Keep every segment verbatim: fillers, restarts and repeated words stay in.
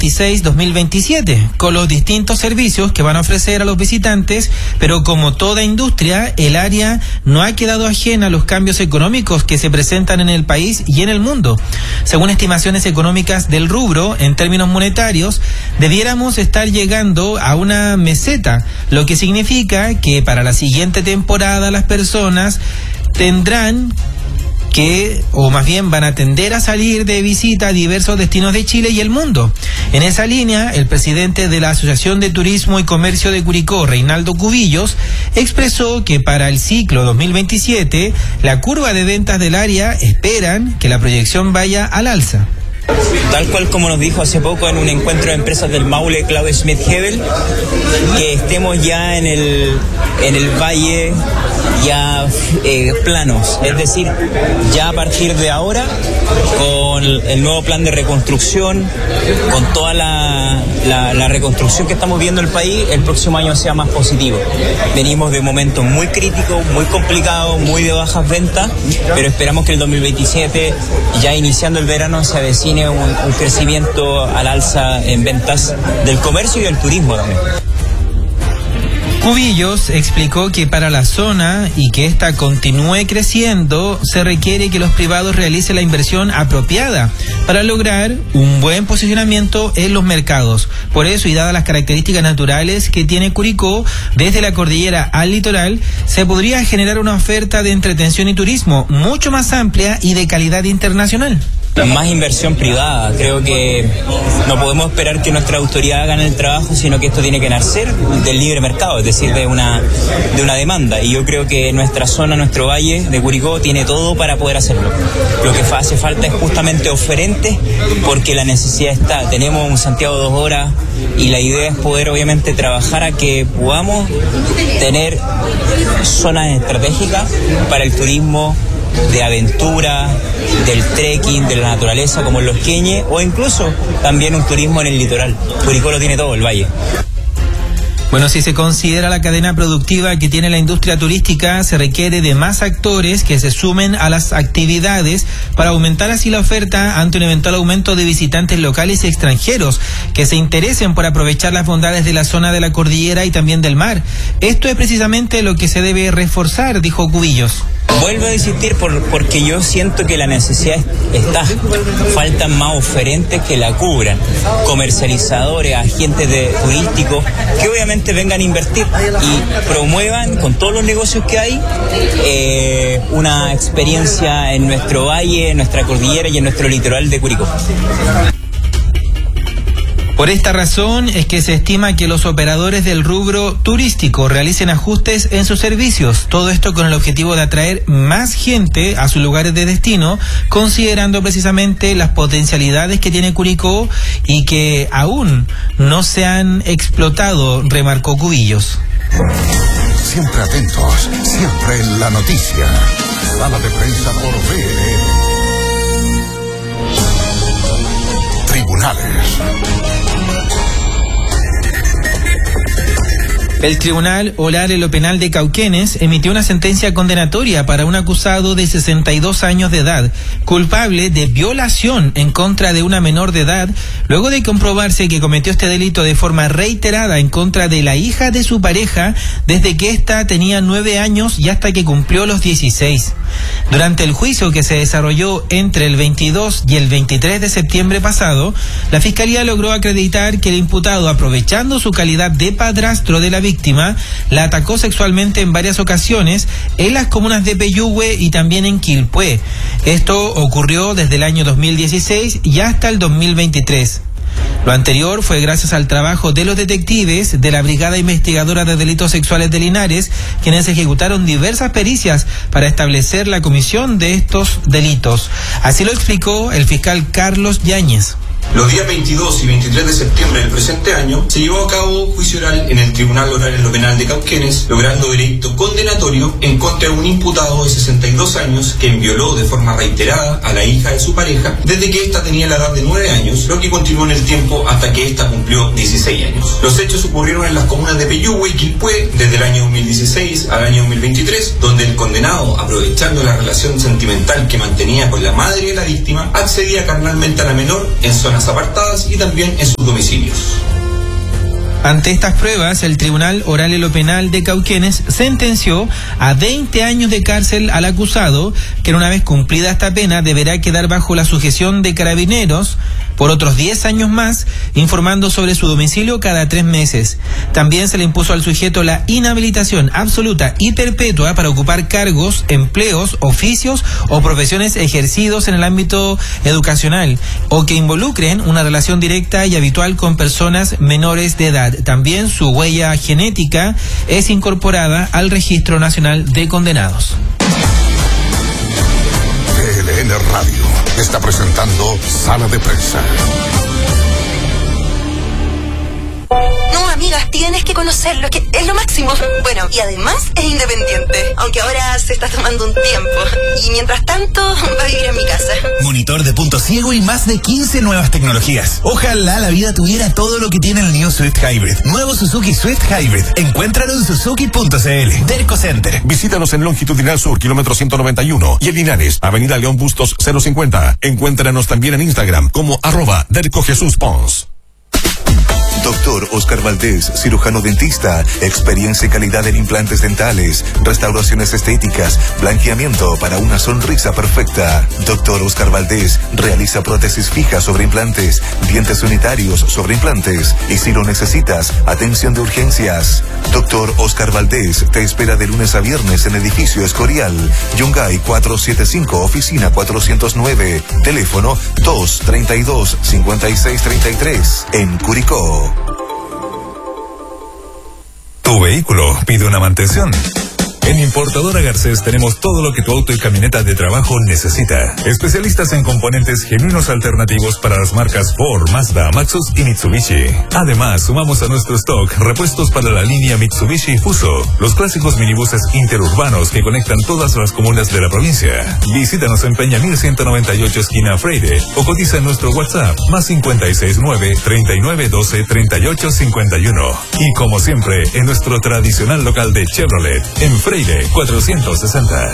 veintiséis dos mil veintisiete, con los distintos servicios que van a ofrecer a los visitantes, pero como toda industria, el área no ha quedado ajena a los cambios económicos que se presentan en el país y en el mundo. Según estimaciones económicas del rubro, en términos monetarios, debiéramos estar llegando a una meseta, lo que significa que para la siguiente temporada las personas tendrán que, o más bien van a tender a salir de visita a diversos destinos de Chile y el mundo. En esa línea, el presidente de la Asociación de Turismo y Comercio de Curicó, Reinaldo Cubillos, expresó que para el ciclo dos mil veintisiete, la curva de ventas del área esperan que la proyección vaya al alza. Tal cual como nos dijo hace poco en un encuentro de empresas del Maule, Claudio Schmidt-Hebel, que estemos ya en el, en el valle ya eh, planos, es decir, ya a partir de ahora, con el nuevo plan de reconstrucción, con toda la, la, la reconstrucción que estamos viendo en el país, el próximo año sea más positivo. Venimos de momentos muy críticos, muy complicados, muy de bajas ventas, pero esperamos que el dos mil veintisiete, ya iniciando el verano, se avecine un, un crecimiento al alza en ventas del comercio y del turismo también. Cubillos explicó que para la zona y que ésta continúe creciendo, se requiere que los privados realicen la inversión apropiada para lograr un buen posicionamiento en los mercados. Por eso, y dadas las características naturales que tiene Curicó, desde la cordillera al litoral, se podría generar una oferta de entretención y turismo mucho más amplia y de calidad internacional. Más inversión privada. Creo que no podemos esperar que nuestra autoridad hagan el trabajo, sino que esto tiene que nacer del libre mercado, es decir, de una, de una demanda. Y yo creo que nuestra zona, nuestro valle de Curicó, tiene todo para poder hacerlo. Lo que hace falta es justamente oferentes, porque la necesidad está. Tenemos un Santiago dos horas y la idea es poder obviamente trabajar a que podamos tener zonas estratégicas para el turismo de aventura, del trekking, de la naturaleza, como en Los Queñes, o incluso también un turismo en el litoral. Curicó lo tiene todo, el valle. Bueno, si se considera la cadena productiva que tiene la industria turística, se requiere de más actores que se sumen a las actividades para aumentar así la oferta ante un eventual aumento de visitantes locales y extranjeros que se interesen por aprovechar las bondades de la zona de la cordillera y también del mar. Esto es precisamente lo que se debe reforzar, dijo Cubillos. Vuelvo a insistir por, porque yo siento que la necesidad está. Faltan más oferentes que la cubran, comercializadores, agentes de turísticos, que obviamente vengan a invertir y promuevan con todos los negocios que hay eh, una experiencia en nuestro valle, en nuestra cordillera y en nuestro litoral de Curicó. Por esta razón es que se estima que los operadores del rubro turístico realicen ajustes en sus servicios, todo esto con el objetivo de atraer más gente a sus lugares de destino, considerando precisamente las potencialidades que tiene Curicó y que aún no se han explotado, remarcó Cubillos. Siempre atentos, siempre en la noticia. Sala de prensa por V N. Tribunales. El Tribunal Oral en lo Penal de Cauquenes emitió una sentencia condenatoria para un acusado de sesenta y dos años de edad, culpable de violación en contra de una menor de edad, luego de comprobarse que cometió este delito de forma reiterada en contra de la hija de su pareja desde que ésta tenía nueve años y hasta que cumplió los dieciséis. Durante el juicio que se desarrolló entre el veintidós y el veintitrés de septiembre pasado, la Fiscalía logró acreditar que el imputado, aprovechando su calidad de padrastro de la víctima, la atacó sexualmente en varias ocasiones en las comunas de Peyúgue y también en Quilpué. Esto ocurrió desde el año dos mil dieciséis y hasta el dos mil veintitrés. Lo anterior fue gracias al trabajo de los detectives de la Brigada Investigadora de Delitos Sexuales de Linares, quienes ejecutaron diversas pericias para establecer la comisión de estos delitos. Así lo explicó el fiscal Carlos Yáñez. Los días veintidós y veintitrés de septiembre del presente año se llevó a cabo juicio oral en el Tribunal Oral en lo Penal de Cauquenes, logrando veredicto condenatorio en contra de un imputado de sesenta y dos años que violó de forma reiterada a la hija de su pareja desde que ésta tenía la edad de nueve años, lo que continuó en el tiempo hasta que ésta cumplió dieciséis años. Los hechos ocurrieron en las comunas de Peyúgue y Quilpué desde el año dos mil dieciséis al año dos mil veintitrés, donde el condenado, aprovechando la relación sentimental que mantenía con la madre de la víctima, accedía carnalmente a la menor en zonas zonas apartadas y también en sus domicilios. Ante estas pruebas, el Tribunal Oral y lo Penal de Cauquenes sentenció a veinte años de cárcel al acusado, que una vez cumplida esta pena deberá quedar bajo la sujeción de carabineros por otros diez años más, informando sobre su domicilio cada tres meses. También se le impuso al sujeto la inhabilitación absoluta y perpetua para ocupar cargos, empleos, oficios o profesiones ejercidos en el ámbito educacional o que involucren una relación directa y habitual con personas menores de edad. También su huella genética es incorporada al Registro Nacional de Condenados. T L N Radio está presentando Sala de Prensa. No, amigas, tienes que conocerlo, que es lo máximo. Bueno, y además es independiente, aunque ahora se está tomando un tiempo. Y mientras tanto, va a vivir en mi casa. Monitor de punto ciego y más de quince nuevas tecnologías. Ojalá la vida tuviera todo lo que tiene el New Swift Hybrid. Nuevo Suzuki Swift Hybrid. Encuéntralo en suzuki punto c l. Derco Center. Visítanos en Longitudinal Sur, kilómetro ciento noventa y uno. Y en Linares, Avenida León Bustos cero cincuenta. Encuéntranos también en Instagram como arroba Derco Jesús Pons. Doctor Oscar Valdés, cirujano dentista, experiencia y calidad en implantes dentales, restauraciones estéticas, blanqueamiento para una sonrisa perfecta. Doctor Oscar Valdés realiza prótesis fijas sobre implantes, dientes unitarios sobre implantes y si lo necesitas, atención de urgencias. Doctor Oscar Valdés te espera de lunes a viernes en edificio Escorial, Yungay cuatrocientos setenta y cinco, oficina cuatrocientos nueve, teléfono dos treinta y dos, cincuenta y seis treinta y tres, en Curicó. Tu vehículo pide una mantención. En Importadora Garcés tenemos todo lo que tu auto y camioneta de trabajo necesita. Especialistas en componentes genuinos alternativos para las marcas Ford, Mazda, Maxus y Mitsubishi. Además, sumamos a nuestro stock repuestos para la línea Mitsubishi Fuso, los clásicos minibuses interurbanos que conectan todas las comunas de la provincia. Visítanos en Peñamil ciento noventa y ocho, esquina Freire, o cotiza en nuestro WhatsApp, más cincuenta y seis nueve, treinta y nueve doce, treinta y ocho cincuenta y uno. Y como siempre, en nuestro tradicional local de Chevrolet, en Freire cuatrocientos sesenta.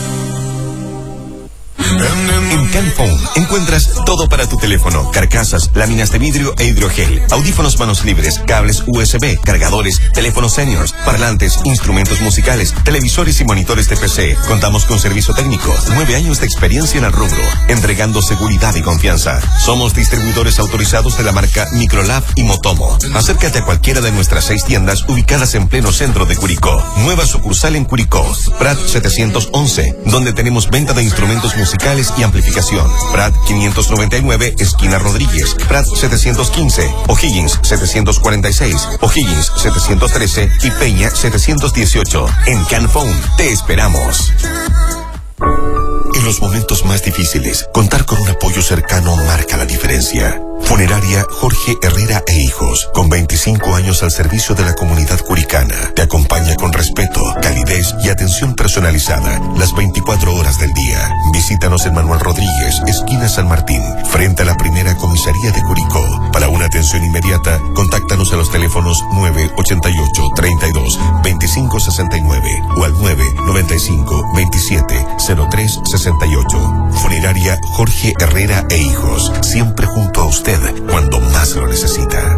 En Canphone encuentras todo para tu teléfono: carcasas, láminas de vidrio e hidrogel, audífonos manos libres, cables U S B, cargadores, teléfonos seniors, parlantes, instrumentos musicales, televisores y monitores de P C. Contamos con servicio técnico, nueve años de experiencia en el rubro, entregando seguridad y confianza. Somos distribuidores autorizados de la marca Microlab y Motomo. Acércate a cualquiera de nuestras seis tiendas ubicadas en pleno centro de Curicó. Nueva sucursal en Curicó, Prat setecientos once, donde tenemos venta de instrumentos musicales y amplificación. Prat quinientos noventa y nueve, esquina Rodríguez. Prat setecientos quince, O'Higgins setecientos cuarenta y seis, O'Higgins setecientos trece y Peña setecientos dieciocho. En Canphone te esperamos. En los momentos más difíciles, contar con un apoyo cercano marca la diferencia. Funeraria Jorge Herrera e Hijos, con veinticinco años al servicio de la comunidad curicana, te acompaña con respeto, calidez y atención personalizada las veinticuatro horas del día. Visítanos en Manuel Rodríguez, esquina San Martín, frente a la primera comisaría de Curicó. Para una atención inmediata, contáctanos a los teléfonos nueve ochenta y ocho, treinta y dos, veinticinco sesenta y nueve o al nueve noventa y cinco, veintisiete, cero tres sesenta y ocho. Funeraria Jorge Herrera e Hijos, siempre junto a usted cuando más lo necesita.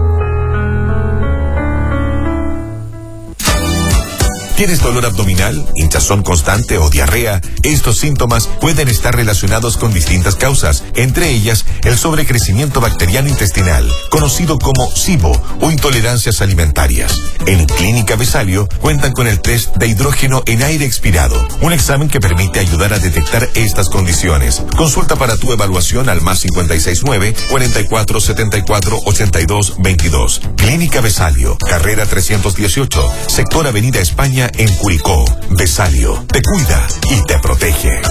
¿Tienes dolor abdominal, hinchazón constante o diarrea? Estos síntomas pueden estar relacionados con distintas causas, entre ellas el sobrecrecimiento bacteriano intestinal, conocido como SIBO o intolerancias alimentarias. En Clínica Besalio cuentan con el test de hidrógeno en aire expirado, un examen que permite ayudar a detectar estas condiciones. Consulta para tu evaluación al más cincuenta y seis nueve, cuarenta y cuatro, setenta y cuatro, ochenta y dos, veintidós. Clínica Besalio, carrera trescientos dieciocho, sector Avenida España, en Curicó. Besalio te cuida y te protege.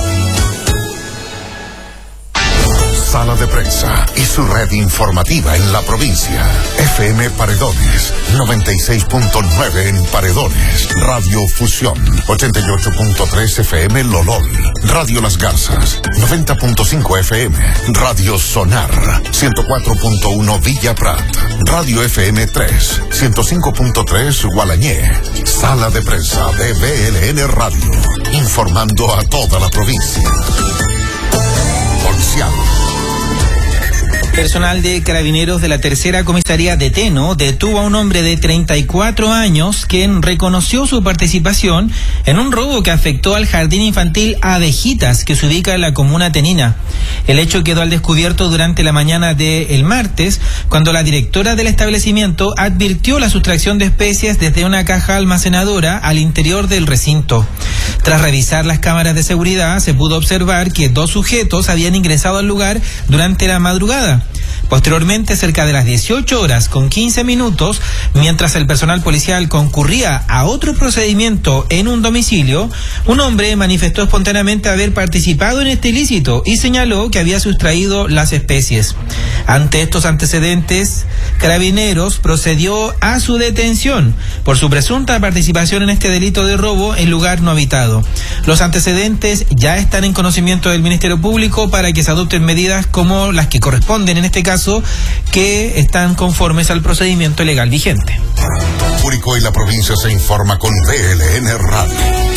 Sala de Prensa y su red informativa en la provincia. F M Paredones, noventa y seis punto nueve en Paredones. Radio Fusión, ochenta y ocho punto tres F M Lolol. Radio Las Garzas, noventa punto cinco F M. Radio Sonar, ciento cuatro punto uno Villa Prat. Radio F M tres, ciento cinco punto tres Gualañé. Sala de Prensa de B L N Radio, informando a toda la provincia. Policial. Personal de Carabineros de la Tercera Comisaría de Teno detuvo a un hombre de treinta y cuatro años quien reconoció su participación en un robo que afectó al jardín infantil Abejitas, que se ubica en la comuna tenina. El hecho quedó al descubierto durante la mañana del martes, cuando la directora del establecimiento advirtió la sustracción de especies desde una caja almacenadora al interior del recinto. Tras revisar las cámaras de seguridad, se pudo observar que dos sujetos habían ingresado al lugar durante la madrugada. Posteriormente, cerca de las dieciocho horas con quince minutos, mientras el personal policial concurría a otro procedimiento en un domicilio, un hombre manifestó espontáneamente haber participado en este ilícito y señaló que había sustraído las especies. Ante estos antecedentes, Carabineros procedió a su detención por su presunta participación en este delito de robo en lugar no habitado. Los antecedentes ya están en conocimiento del Ministerio Público para que se adopten medidas como las que corresponden en este caso, que están conformes al procedimiento legal vigente. Curicó y la provincia se informa con V L N Radio.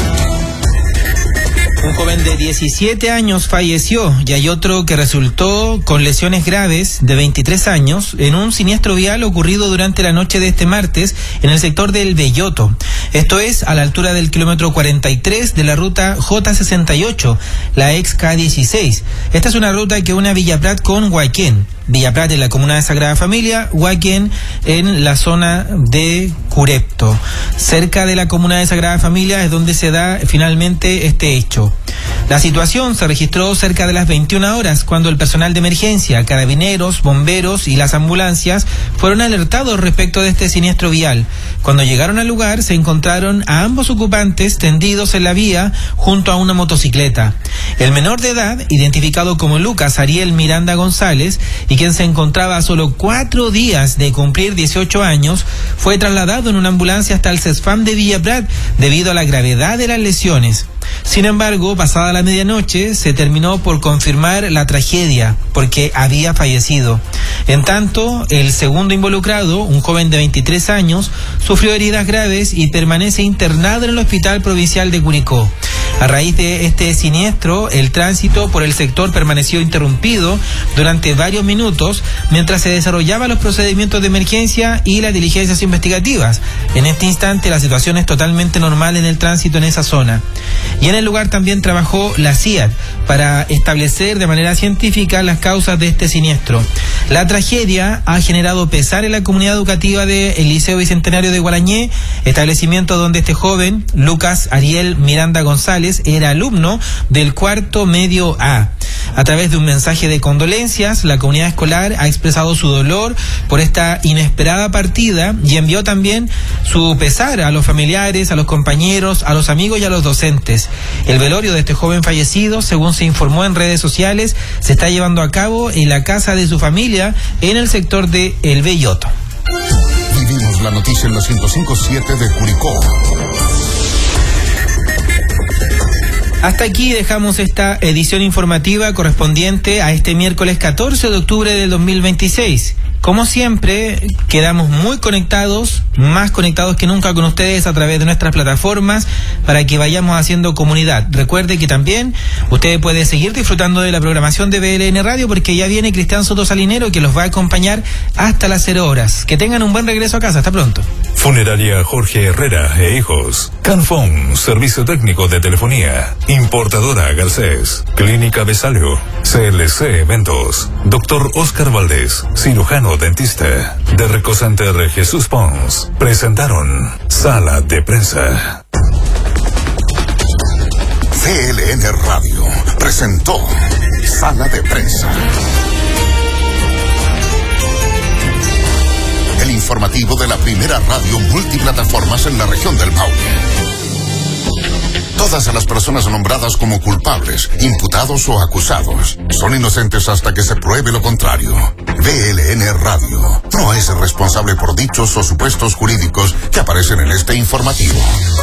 Un joven de diecisiete años falleció y hay otro que resultó con lesiones graves de veintitrés años en un siniestro vial ocurrido durante la noche de este martes en el sector del Belloto. Esto es a la altura del kilómetro cuarenta y tres de la ruta J sesenta y ocho, la ex K dieciséis. Esta es una ruta que une a Villa Prat con Huayquén. Villa Prat en la comuna de Sagrada Familia, Huayquén en la zona de Curepto. Cerca de la comuna de Sagrada Familia es donde se da finalmente este hecho. La situación se registró cerca de las veintiuna horas, cuando el personal de emergencia, carabineros, bomberos y las ambulancias fueron alertados respecto de este siniestro vial. Cuando llegaron al lugar, se encontraron a ambos ocupantes tendidos en la vía junto a una motocicleta. El menor de edad, identificado como Lucas Ariel Miranda González, y quien se encontraba a solo cuatro días de cumplir dieciocho años, fue trasladado en una ambulancia hasta el CESFAM de Villa Prat debido a la gravedad de las lesiones. Sin embargo, pasada la medianoche, se terminó por confirmar la tragedia, porque había fallecido. En tanto, el segundo involucrado, un joven de veintitrés años, sufrió heridas graves y permanece internado en el Hospital Provincial de Curicó. A raíz de este siniestro, el tránsito por el sector permaneció interrumpido durante varios minutos mientras se desarrollaban los procedimientos de emergencia y las diligencias investigativas. En este instante, la situación es totalmente normal en el tránsito en esa zona. Y en el lugar también trabajó la C I A D para establecer de manera científica las causas de este siniestro. La tragedia ha generado pesar en la comunidad educativa del Liceo Bicentenario de Guarañé, establecimiento donde este joven, Lucas Ariel Miranda González, era alumno del cuarto medio A. A través de un mensaje de condolencias, la comunidad escolar ha expresado su dolor por esta inesperada partida y envió también su pesar a los familiares, a los compañeros, a los amigos y a los docentes. El velorio de este joven fallecido, según se informó en redes sociales, se está llevando a cabo en la casa de su familia en el sector de El Belloto. Vivimos la noticia en la ciento cinco punto siete de Curicó. Hasta aquí dejamos esta edición informativa correspondiente a este miércoles catorce de octubre del dos mil veintiséis. Como siempre, quedamos muy conectados, más conectados que nunca con ustedes a través de nuestras plataformas para que vayamos haciendo comunidad. Recuerde que también usted puede seguir disfrutando de la programación de V L N Radio, porque ya viene Cristian Soto Salinero, que los va a acompañar hasta las cero horas. Que tengan un buen regreso a casa. Hasta pronto. Funeraria Jorge Herrera e Hijos. Canfón, servicio técnico de telefonía. Importadora Garcés. Clínica Besalio. C L C Eventos. Doctor Oscar Valdés, cirujano dentista. De Recocenter Jesús Pons. Presentaron Sala de Prensa. V L N Radio presentó Sala de Prensa. El informativo de la primera radio multiplataformas en la región del Maule. Todas las personas nombradas como culpables, imputados o acusados son inocentes hasta que se pruebe lo contrario. V L N Radio no es responsable por dichos o supuestos jurídicos que aparecen en este informativo.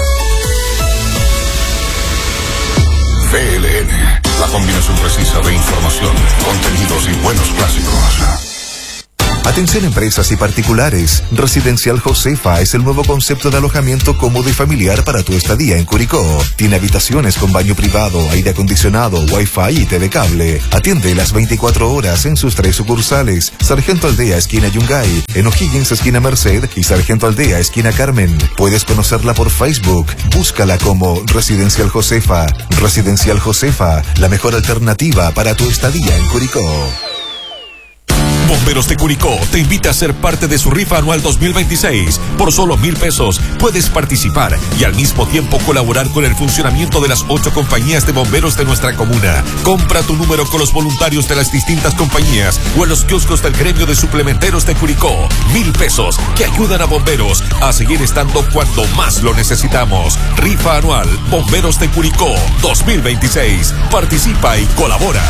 V L N, la combinación precisa de información, contenidos y buenos clásicos. Atención empresas y particulares. Residencial Josefa es el nuevo concepto de alojamiento cómodo y familiar para tu estadía en Curicó. Tiene habitaciones con baño privado, aire acondicionado, wifi y T V cable. Atiende las veinticuatro horas en sus tres sucursales. Sargento Aldea, esquina Yungay, en O'Higgins, esquina Merced, y Sargento Aldea, esquina Carmen. Puedes conocerla por Facebook. Búscala como Residencial Josefa. Residencial Josefa, la mejor alternativa para tu estadía en Curicó. Bomberos de Curicó te invita a ser parte de su rifa anual dos mil veintiséis. Por solo mil pesos puedes participar y al mismo tiempo colaborar con el funcionamiento de las ocho compañías de bomberos de nuestra comuna. Compra tu número con los voluntarios de las distintas compañías o en los kioscos del gremio de suplementeros de Curicó. Mil pesos que ayudan a bomberos a seguir estando cuando más lo necesitamos. Rifa anual Bomberos de Curicó dos mil veintiséis. Participa y colabora.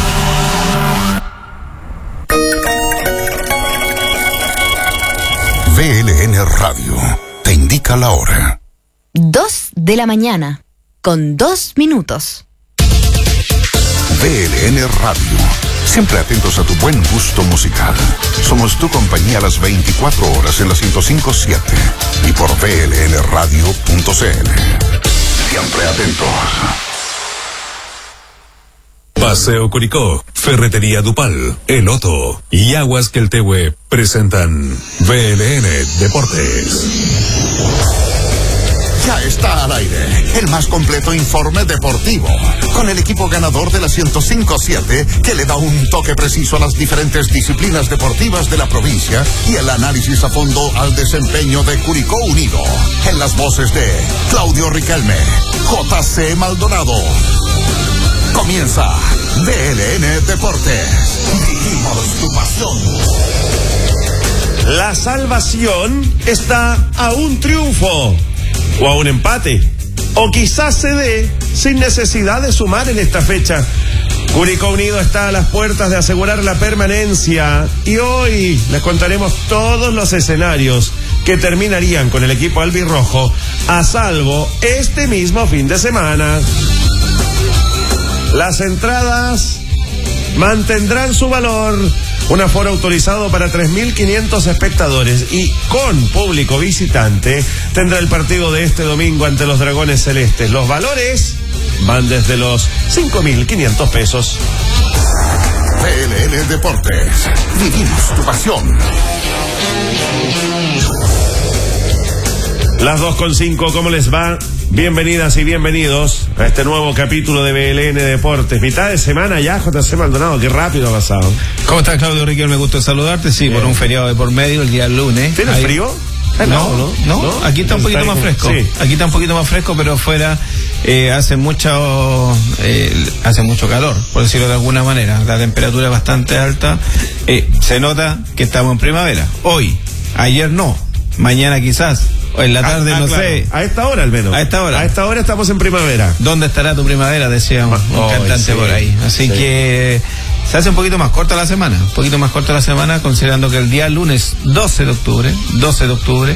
V L N Radio te indica la hora. Dos de la mañana, con dos minutos. V L N Radio, siempre atentos a tu buen gusto musical. Somos tu compañía a las veinticuatro horas en la ciento cinco punto siete y por V L N radio punto c l. Siempre atentos. Paseo Curicó, Ferretería Dupal, El Otto y Aguas Queltehue presentan V L N Deportes. Ya está al aire el más completo informe deportivo, con el equipo ganador de la ciento cinco punto siete que le da un toque preciso a las diferentes disciplinas deportivas de la provincia y el análisis a fondo al desempeño de Curicó Unido. En las voces de Claudio Riquelme, J C Maldonado. Comienza V L N Deportes. Vivimos tu pasión. La salvación está a un triunfo o a un empate, o quizás se dé sin necesidad de sumar en esta fecha. Curicó Unido está a las puertas de asegurar la permanencia y hoy les contaremos todos los escenarios que terminarían con el equipo albirrojo a salvo este mismo fin de semana. Las entradas mantendrán su valor. Un aforo autorizado para tres mil quinientos espectadores y con público visitante tendrá el partido de este domingo ante los Dragones Celestes. Los valores van desde los cinco mil quinientos pesos. V L N Deportes. Vivimos tu pasión. Las dos con cinco, ¿cómo les va? Bienvenidas y bienvenidos a este nuevo capítulo de V L N Deportes. Mitad de semana ya, J C Maldonado, qué rápido ha pasado. ¿Cómo estás, Claudio Riquelme? Me gusta saludarte, sí, Bien. Por un feriado de por medio, el día lunes. ¿Tienes Ahí... frío? No, no, no, no, aquí está un poquito más fresco. Sí. Aquí está un poquito más fresco, pero afuera eh, hace mucho eh, hace mucho calor, por decirlo de alguna manera. La temperatura es bastante alta. Eh, se nota que estamos en primavera. Hoy, ayer no, mañana quizás. O en la tarde, ah, ah, no claro. sé. A esta hora al menos. A esta hora. A esta hora estamos en primavera. ¿Dónde estará tu primavera? Decía un, un oh, cantante sí, por ahí. Así sí. que se hace un poquito más corta la semana. Un poquito más corta la semana, considerando que el día lunes doce de octubre, doce de octubre,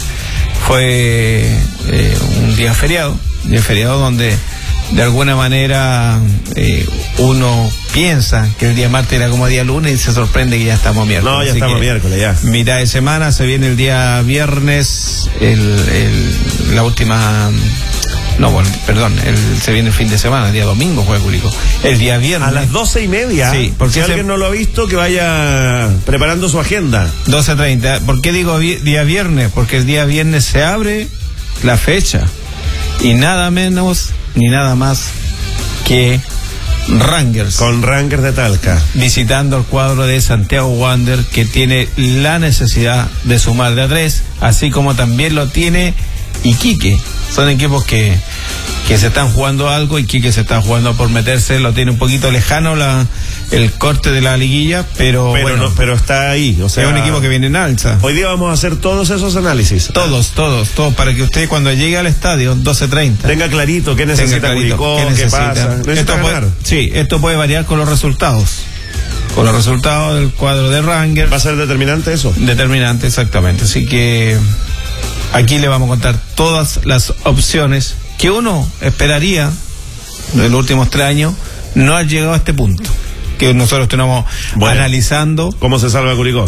fue eh, un día feriado. Un día feriado donde de alguna manera eh, uno piensa que el día martes era como día lunes y se sorprende que ya estamos miércoles. No, ya Así estamos miércoles, ya. Mitad de semana, se viene el día viernes, el, el, la última... No, bueno, perdón, el, se viene el fin de semana, el día domingo juega Curicó. El día viernes. A las doce y media. Sí, porque si alguien se... no lo ha visto, que vaya preparando su agenda. doce treinta. ¿Por qué digo vi- día viernes? Porque el día viernes se abre la fecha. Y nada menos ni nada más que Rangers. Con Rangers de Talca. Visitando el cuadro de Santiago Wander, que tiene la necesidad de sumar de a tres, así como también lo tiene Iquique. Son equipos que, que se están jugando algo. Iquique se está jugando por meterse, lo tiene un poquito lejano la, el corte de la liguilla, pero pero, bueno, no, pero está ahí. O sea, es un equipo que viene en alza. Hoy día vamos a hacer todos esos análisis. Todos, todos, todos, para que usted cuando llegue al estadio, doce treinta, tenga clarito qué necesita Curicó, qué, necesita. qué pasa. Necesita esto puede, sí, esto puede variar con los resultados. Con los resultados del cuadro de Rangers. ¿Va a ser determinante eso? Determinante, exactamente. Así que aquí le vamos a contar todas las opciones que uno esperaría en los últimos tres años no ha llegado a este punto. Que nosotros estamos bueno, analizando. ¿Cómo se salva Curicó?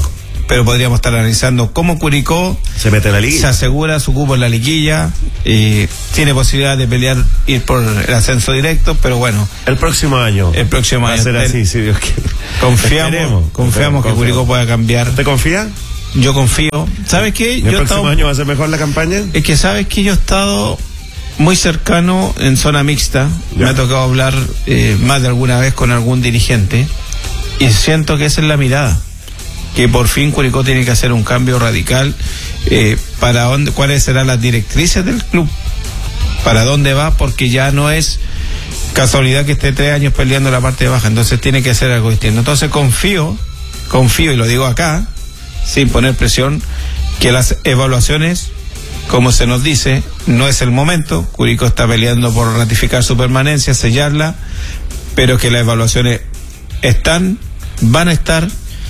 pero podríamos estar analizando cómo Curicó se mete en la liguilla, se asegura su cupo en la liguilla y tiene posibilidad de pelear, ir por el ascenso directo, pero bueno, el próximo año el próximo va año a ser así, si Dios quiere. Confiamos, Esperemos, confiamos que confiamos. Curicó pueda cambiar. ¿Te confías? Yo confío. ¿Sabes qué? ¿El Yo he próximo estado... año va a ser mejor la campaña? Es que sabes que yo he estado muy cercano en zona mixta. Ya. Me ha tocado hablar eh, más de alguna vez con algún dirigente y siento que esa es la mirada, que por fin Curicó tiene que hacer un cambio radical. eh, para dónde, cuáles serán las directrices del club, para dónde va, porque ya no es casualidad que esté tres años peleando la parte baja, entonces tiene que hacer algo distinto. Entonces confío, confío y lo digo acá, sin poner presión, que las evaluaciones, como se nos dice, no es el momento. Curicó está peleando por ratificar su permanencia, sellarla, pero que las evaluaciones están, van a estar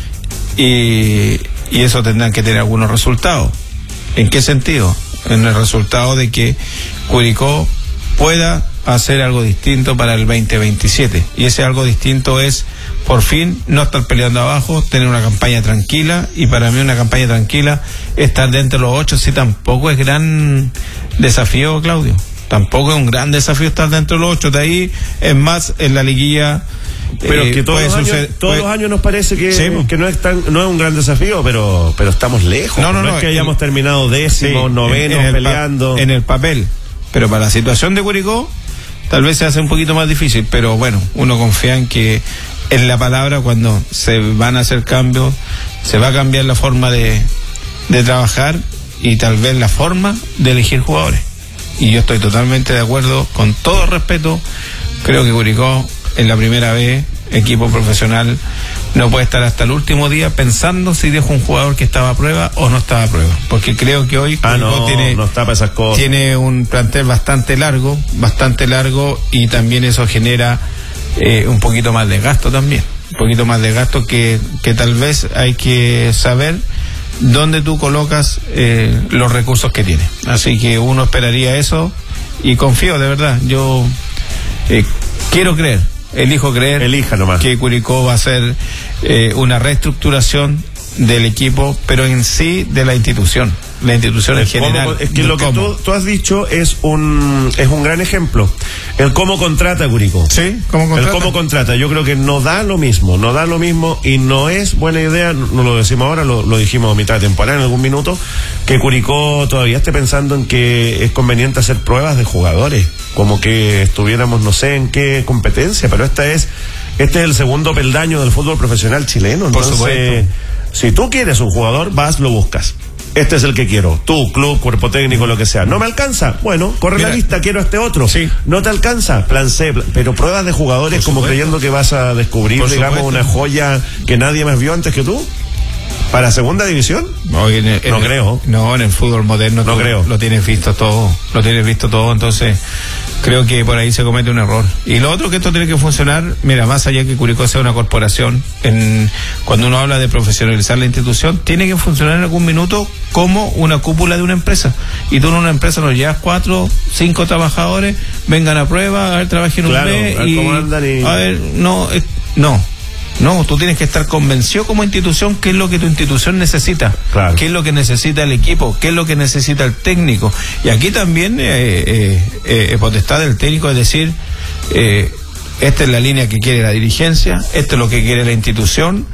y, y eso tendrán que tener algunos resultados. ¿En qué sentido? En el resultado de que Curicó pueda hacer algo distinto para el veinte veintisiete, y ese algo distinto es por fin no estar peleando abajo, tener una campaña tranquila, y para mí una campaña tranquila estar dentro de los ocho. Sí, tampoco es gran desafío, Claudio, tampoco es un gran desafío estar dentro de los ocho. De ahí es más en la liguilla. Pero eh, que todos, los años, suceder, todos puede, los años nos parece que, sí, que no es tan, no es un gran desafío, pero pero estamos lejos. No, no, no, no es que el, hayamos terminado décimos, sí, novenos, en, en peleando. Pa, en el papel, pero para la situación de Curicó tal vez se hace un poquito más difícil, pero bueno, uno confía en que en la palabra, cuando se van a hacer cambios, se va a cambiar la forma de, de trabajar y tal vez la forma de elegir jugadores. Y yo estoy totalmente de acuerdo, con todo respeto. Creo que Curicó en la primera vez, equipo profesional, no puede estar hasta el último día pensando si dejo un jugador que estaba a prueba o no estaba a prueba, porque creo que hoy ah, no, tiene, no está para esas cosas. Tiene un plantel bastante largo, bastante largo, y también eso genera eh, un poquito más de gasto también, un poquito más de gasto que, que tal vez hay que saber dónde tú colocas eh, los recursos que tiene. Así que uno esperaría eso y confío, de verdad, yo eh, quiero creer, elijo creer Elija nomás. que Curicó va a hacer eh, una reestructuración del equipo, pero en sí de la institución, la institución en general. Cómo, es que lo que tú, tú has dicho es un es un gran ejemplo. El cómo contrata Curicó. Sí, cómo contrata. El cómo contrata. Yo creo que no da lo mismo, no da lo mismo y no es buena idea, no lo decimos ahora, lo, lo dijimos a mitad de temporada en algún minuto, que Curicó todavía esté pensando en que es conveniente hacer pruebas de jugadores, como que estuviéramos no sé en qué competencia, pero esta es este es el segundo peldaño del fútbol profesional chileno. Entonces, por supuesto, si tú quieres un jugador, vas, lo buscas. Este es el que quiero. Tú, club, cuerpo técnico, lo que sea. ¿No me alcanza? Bueno, corre Mira, la lista, quiero este otro. Sí. ¿No te alcanza? Plan C. Pero pruebas de jugadores como creyendo que vas a descubrir, por digamos, supuesto, una joya que nadie más vio antes que tú. ¿Para segunda división? No, en el, no en creo. El, no, en el fútbol moderno no creo. Lo tienes visto todo. Lo tienes visto todo, entonces creo que por ahí se comete un error. Y lo otro, que esto tiene que funcionar, mira, más allá que Curicó sea una corporación, en, cuando uno habla de profesionalizar la institución, tiene que funcionar en algún minuto como una cúpula de una empresa. Y tú en una empresa nos llevas cuatro, cinco trabajadores, vengan a prueba, a ver, trabajen un claro, mes a ver, y, cómo andan y... a ver, no, eh, no. No, tú tienes que estar convencido como institución qué es lo que tu institución necesita, claro, qué es lo que necesita el equipo, qué es lo que necesita el técnico. Y aquí también eh, eh, eh, potestad del técnico es decir, eh, esta es la línea que quiere la dirigencia, esto es lo que quiere la institución,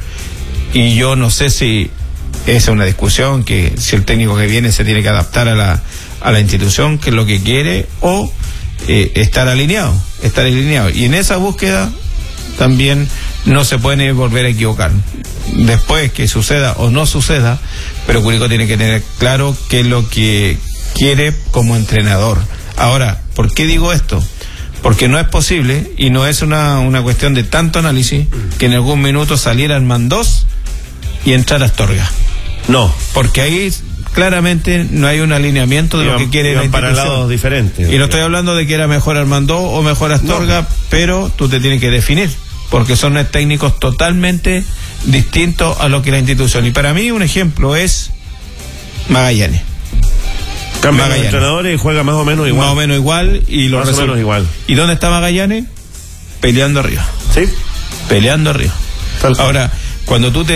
y yo no sé si esa es una discusión, que si el técnico que viene se tiene que adaptar a la, a la institución, que es lo que quiere, o eh, estar alineado, estar alineado. Y en esa búsqueda también no se puede volver a equivocar. Después que suceda o no suceda, pero Curicó tiene que tener claro qué es lo que quiere como entrenador. Ahora, ¿por qué digo esto? Porque no es posible, y no es una, una cuestión de tanto análisis, que en algún minuto saliera Armandós y entrara Astorga. No. Porque ahí claramente no hay un alineamiento de iban, lo que quiere la institución. Para lados diferentes. Y no estoy hablando de que era mejor Armandós o mejor Astorga, no, pero tú te tienes que definir, porque son técnicos totalmente distintos a lo que la institución. Y para mí un ejemplo es Magallanes. Cambia de entrenadores y juega más o menos igual. Más o menos igual. Y lo más o menos igual. ¿Y dónde está Magallanes? Peleando arriba. Sí. Peleando arriba. Tal Ahora, cuando tú te,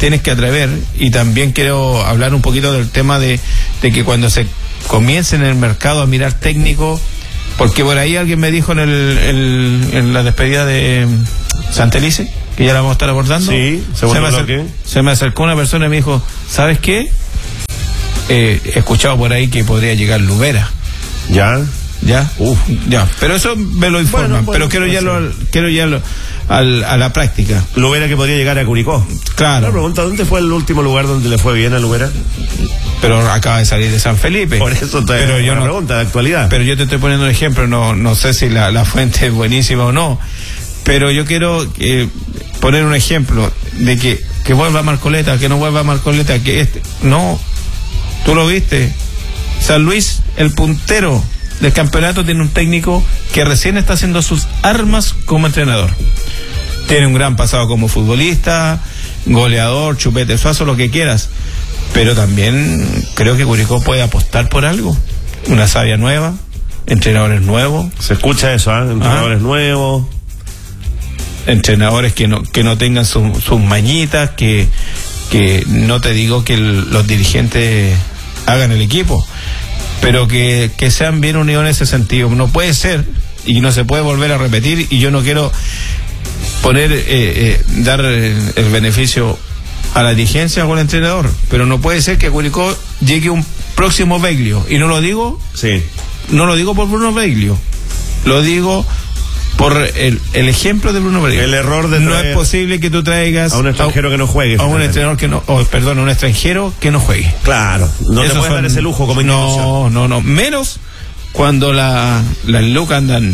tienes que atrever, y también quiero hablar un poquito del tema de, de que cuando se comience en el mercado a mirar técnico, porque por ahí alguien me dijo en, el, el, en la despedida de Santelice, que ya la vamos a estar abordando, sí, se, me acer, se me acercó una persona y me dijo, ¿sabes qué? Eh, he escuchado por ahí que podría llegar Lubera. ¿Ya? ¿Ya? Uf. Ya, pero eso me lo informan, bueno, bueno, pero quiero ya lo, quiero ya lo, al, a la práctica. Lubera que podría llegar a Curicó. Claro. La pregunta, ¿dónde fue el último lugar donde le fue bien a Lubera? Pero acaba de salir de San Felipe. Por eso te pero yo una no, pregunta de actualidad. Pero yo te estoy poniendo un ejemplo, no, no sé si la, la fuente es buenísima o no, pero yo quiero eh, poner un ejemplo de que, que vuelva a Marcoleta, que no vuelva a Marcoleta, que este, no, tú lo viste, San Luis, el puntero del campeonato, tiene un técnico que recién está haciendo sus armas como entrenador. Tiene un gran pasado como futbolista, goleador, chupete suazo, lo que quieras, pero también creo que Curicó puede apostar por algo, una savia nueva, entrenadores nuevos. Se escucha eso, ¿eh? Entrenadores ¿Ah? nuevos, entrenadores que no que no tengan su, sus mañitas, que que no te digo que el, los dirigentes hagan el equipo, pero que, que sean bien unidos en ese sentido. No puede ser, y no se puede volver a repetir, y yo no quiero poner eh, eh, dar el, el beneficio a la dirigencia o al entrenador, pero no puede ser que a Curicó llegue un próximo Beglio, y no lo digo sí no lo digo por Bruno Beglio, lo digo por el, el ejemplo de Bruno Beglio. El error de no es posible que tú traigas a un extranjero a, que no juegue, a un entrenador que no, oh, perdón, a un extranjero que no juegue. Claro, no Esos te puedes son, dar ese lujo como institución. No, no, no, menos cuando la las lucas andan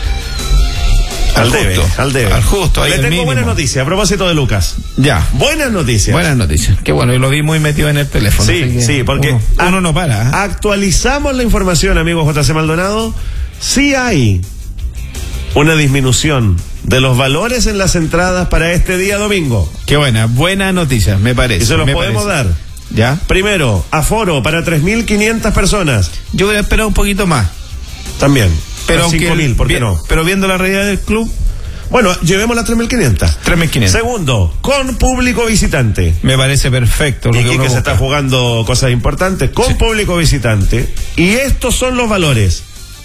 al, al debe, justo, al debe. Al justo, ahí Le tengo buenas noticias a propósito de Lucas. Ya. Buenas noticias. Buenas noticias. Qué bueno, yo lo vi muy metido en el teléfono. Sí, sí, porque uno, uno no para. ¿eh? Actualizamos la información, amigo J C Maldonado. Sí hay una disminución de los valores en las entradas para este día domingo. Qué buena, buena noticia, me parece. Y se los me podemos parece. dar. ¿Ya? Primero, aforo para tres mil quinientas personas. Yo voy a esperar un poquito más. También. Pero cinco mil, ¿por qué bien, no? Pero viendo la realidad del club. Bueno, llevemos las tres mil quinientas. tres mil quinientas. Segundo, con público visitante. Me parece perfecto. Lo y que, que se está jugando cosas importantes. Con sí. público visitante. Y estos son los valores.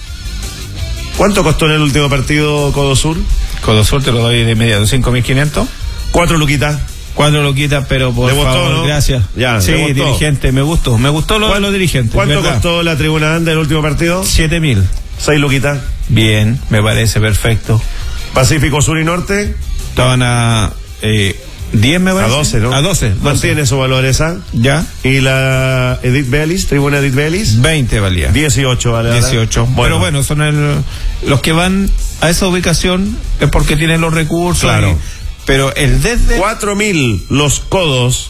¿Cuánto costó en el último partido Codo Sur? Codo Sur te lo doy de inmediato, cinco mil quinientos. Cuatro luquitas. Cuatro luquitas, pero por ¿Le favor, gustó, no? gracias. Ya, sí, dirigente, me gustó. Me gustó lo de los dirigentes. ¿Cuánto ¿verdad? costó la tribuna Anda en el último partido? Siete mil. Seis luquitas. Bien, me parece perfecto. Pacífico Sur y Norte. Estaban a eh, diez, me parece. A doce, ¿no? A doce. Mantiene su valor esa. Ya. Y la Edith Bellis, tribuna Edith Bellis. veinte valía. dieciocho vale. dieciocho. Bueno. Pero bueno, son el, los que van a esa ubicación es porque tienen los recursos. Claro. Y, pero el desde. Cuatro mil los Codos.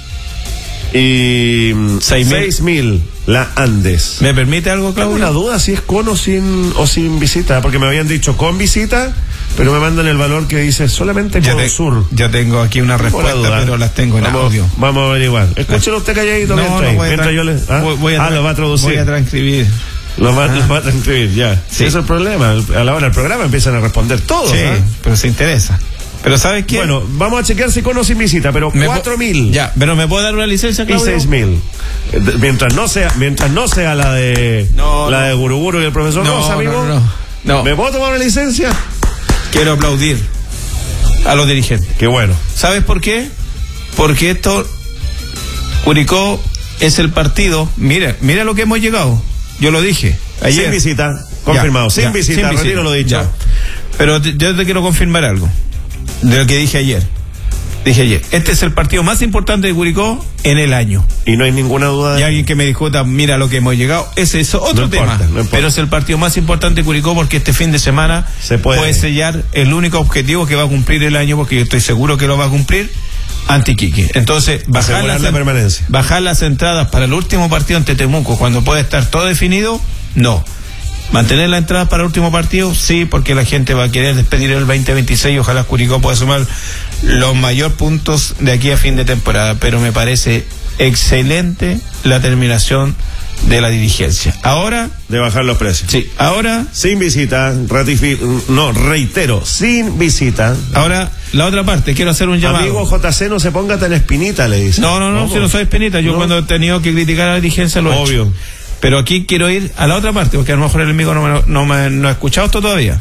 Y seis mil la Andes. ¿Me permite algo, Claudio? Tengo una duda si es con o sin, o sin visita, porque me habían dicho con visita, pero me mandan el valor que dice solamente Codo te, Sur. Yo tengo aquí una respuesta, pero las tengo en vamos, audio. Vamos a averiguar. Escúchelo usted calladito no, mientras, no voy mientras yo le. ¿Ah? Voy, voy a ah, lo va a traducir. Voy a transcribir. Lo va, ah. lo va a transcribir, ya. Sí. Ese es el problema. A la hora del programa empiezan a responder todos. Sí, ¿eh? pero se interesa. Pero ¿sabes qué? Bueno, vamos a chequear si con o sin visita, pero cuatro mil. Ya, pero ¿me puedo dar una licencia, Claudio? Y seis mil. Mientras no sea, mientras no sea la de no, la no. de Guruguru y el profesor no, Rosa, amigo. No, no, no. ¿Me puedo tomar una licencia? Quiero aplaudir a los dirigentes. Qué bueno. ¿Sabes por qué? Porque esto, Curicó es el partido. Mira, mira lo que hemos llegado. Yo lo dije ayer. Sin visita, confirmado. Ya, sin, ya, visita, sin visita, retiro lo dicho. Ya. Pero te, yo te quiero confirmar algo de lo que dije ayer. Dije ayer, este es el partido más importante de Curicó en el año. Y no hay ninguna duda de... Y alguien que me discuta, mira lo que hemos llegado, ese es otro no tema. Importa, no importa. Pero es el partido más importante de Curicó porque este fin de semana se puede. puede sellar el único objetivo que va a cumplir el año, porque yo estoy seguro que lo va a cumplir, ante Iquique. Entonces, bajar las, la permanencia. bajar las entradas para el último partido ante Temuco, cuando puede estar todo definido, no. Mantener la entrada para el último partido, sí, porque la gente va a querer despedir el veinte veintiséis y ojalá Curicó pueda sumar los mayores puntos de aquí a fin de temporada, pero me parece excelente la terminación de la dirigencia. Ahora... De bajar los precios. Sí, ahora... Sin visita, ratifico, no, reitero, sin visita. Ahora... la otra parte, quiero hacer un llamado. Amigo J C, no se ponga tan espinita, le dice. No, no, no, si no soy espinita, yo no. Cuando he tenido que criticar a la dirigencia lo he Obvio. hecho. Pero aquí quiero ir a la otra parte, porque a lo mejor el amigo no me, no me no ha escuchado esto todavía.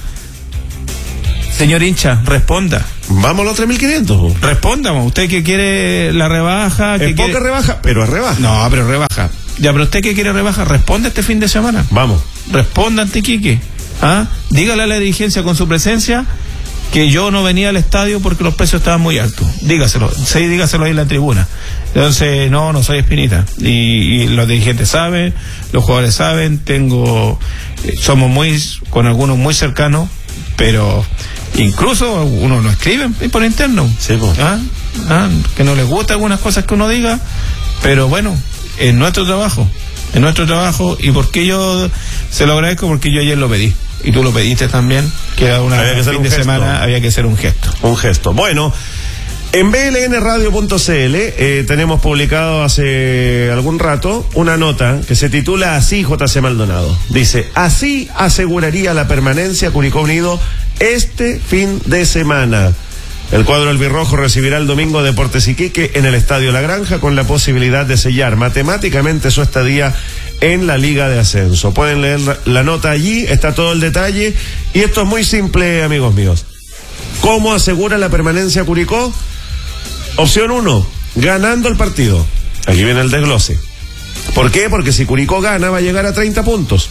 Señor hincha, responda. Vamos a los tres mil quinientos. Responda, usted que quiere la rebaja. Es que poca quiere... rebaja, pero es rebaja. No, pero rebaja. Ya, pero usted que quiere rebaja, responda este fin de semana. Vamos. Responda ante Quique. ¿Ah? Dígale a la dirigencia con su presencia que yo no venía al estadio porque los precios estaban muy altos. Dígaselo, sí, dígaselo ahí en la tribuna. Entonces, no, no soy espinita. Y, y los dirigentes saben, los jugadores saben, tengo, eh, somos muy, con algunos muy cercanos, pero incluso uno lo escribe por interno. Sí, pues. ¿Ah? ¿Ah? Que no les gusta algunas cosas que uno diga, pero bueno, es nuestro trabajo, es nuestro trabajo, y porque yo se lo agradezco, porque yo ayer lo pedí. Y tú lo pediste también, que era una había que fin un de gesto. semana, había que hacer un gesto. Un gesto. Bueno, en B L N radio punto c l eh, tenemos publicado hace algún rato una nota que se titula así, J C Maldonado. Dice, así aseguraría la permanencia Curicó Unido este fin de semana. El cuadro albirrojo recibirá el domingo a Deportes Iquique en el Estadio La Granja, con la posibilidad de sellar matemáticamente su estadía en la Liga de Ascenso. Pueden leer la, la nota allí, está todo el detalle, y esto es muy simple, amigos míos. ¿Cómo asegura la permanencia Curicó? Opción uno, ganando el partido. Aquí viene el desglose. ¿Por qué? Porque si Curicó gana va a llegar a treinta puntos.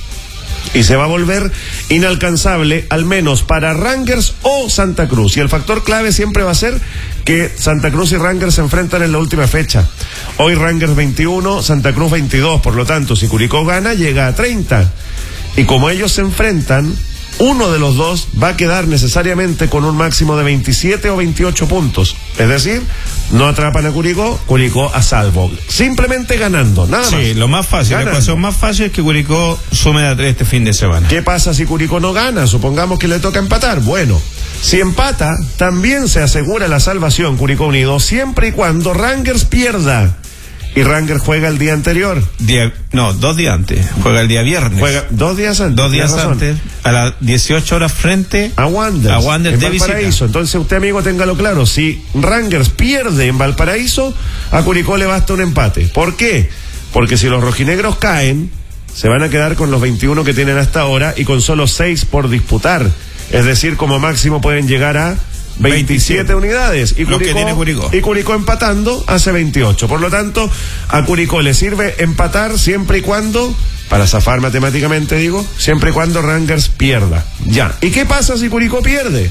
Y se va a volver inalcanzable, al menos para Rangers o Santa Cruz. Y el factor clave siempre va a ser que Santa Cruz y Rangers se enfrentan en la última fecha. Hoy Rangers veintiuno, Santa Cruz veintidós. Por lo tanto, si Curicó gana, llega a treinta. Y como ellos se enfrentan, uno de los dos va a quedar necesariamente con un máximo de veintisiete o veintiocho puntos. Es decir, no atrapan a Curicó, Curicó a salvo. Simplemente ganando, nada más. Sí, lo más fácil, ganando. La ecuación más fácil es que Curicó sume a tres este fin de semana. ¿Qué pasa si Curicó no gana? Supongamos que le toca empatar. Bueno, si empata, también se asegura la salvación Curicó Unido, siempre y cuando Rangers pierda. Y Rangers juega el día anterior. Día, no, dos días antes. Juega el día viernes. Juega dos días antes. Dos días antes. A las dieciocho horas frente a Wanderers. A Wanderers de Valparaíso. Visita. Entonces usted, amigo, téngalo claro. Si Rangers pierde en Valparaíso, a Curicó le basta un empate. ¿Por qué? Porque si los rojinegros caen, se van a quedar con los veintiuno que tienen hasta ahora y con solo seis por disputar. Es decir, como máximo pueden llegar a veintisiete unidades, y Curicó, que tiene Curicó. y Curicó empatando hace veintiocho. Por lo tanto, a Curicó le sirve empatar siempre y cuando, para zafar matemáticamente digo, siempre y cuando Rangers pierda. Ya. ¿Y qué pasa si Curicó pierde?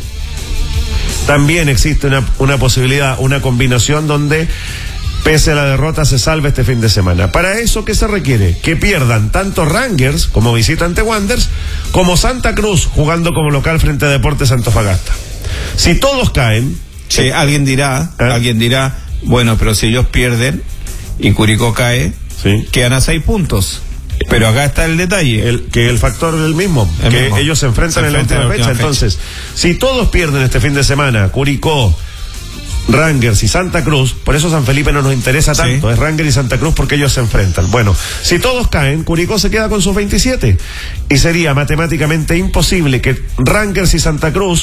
También existe una, una posibilidad, una combinación donde, pese a la derrota, se salve este fin de semana. Para eso, ¿qué se requiere? Que pierdan tanto Rangers, como visitante Wanderers, como Santa Cruz, jugando como local frente a Deportes Antofagasta. Si todos caen... Sí, eh, alguien dirá, ¿eh? alguien dirá, bueno, pero si ellos pierden y Curicó cae, sí, quedan a seis puntos. Pero acá está el detalle. El, que el factor es el mismo, el que mismo. Ellos se enfrentan se en la última, fecha. fecha. Entonces, si todos pierden este fin de semana, Curicó, Rangers y Santa Cruz, por eso San Felipe no nos interesa tanto, sí, es Rangers y Santa Cruz porque ellos se enfrentan. Bueno, si todos caen, Curicó se queda con sus veintisiete. Y sería matemáticamente imposible que Rangers y Santa Cruz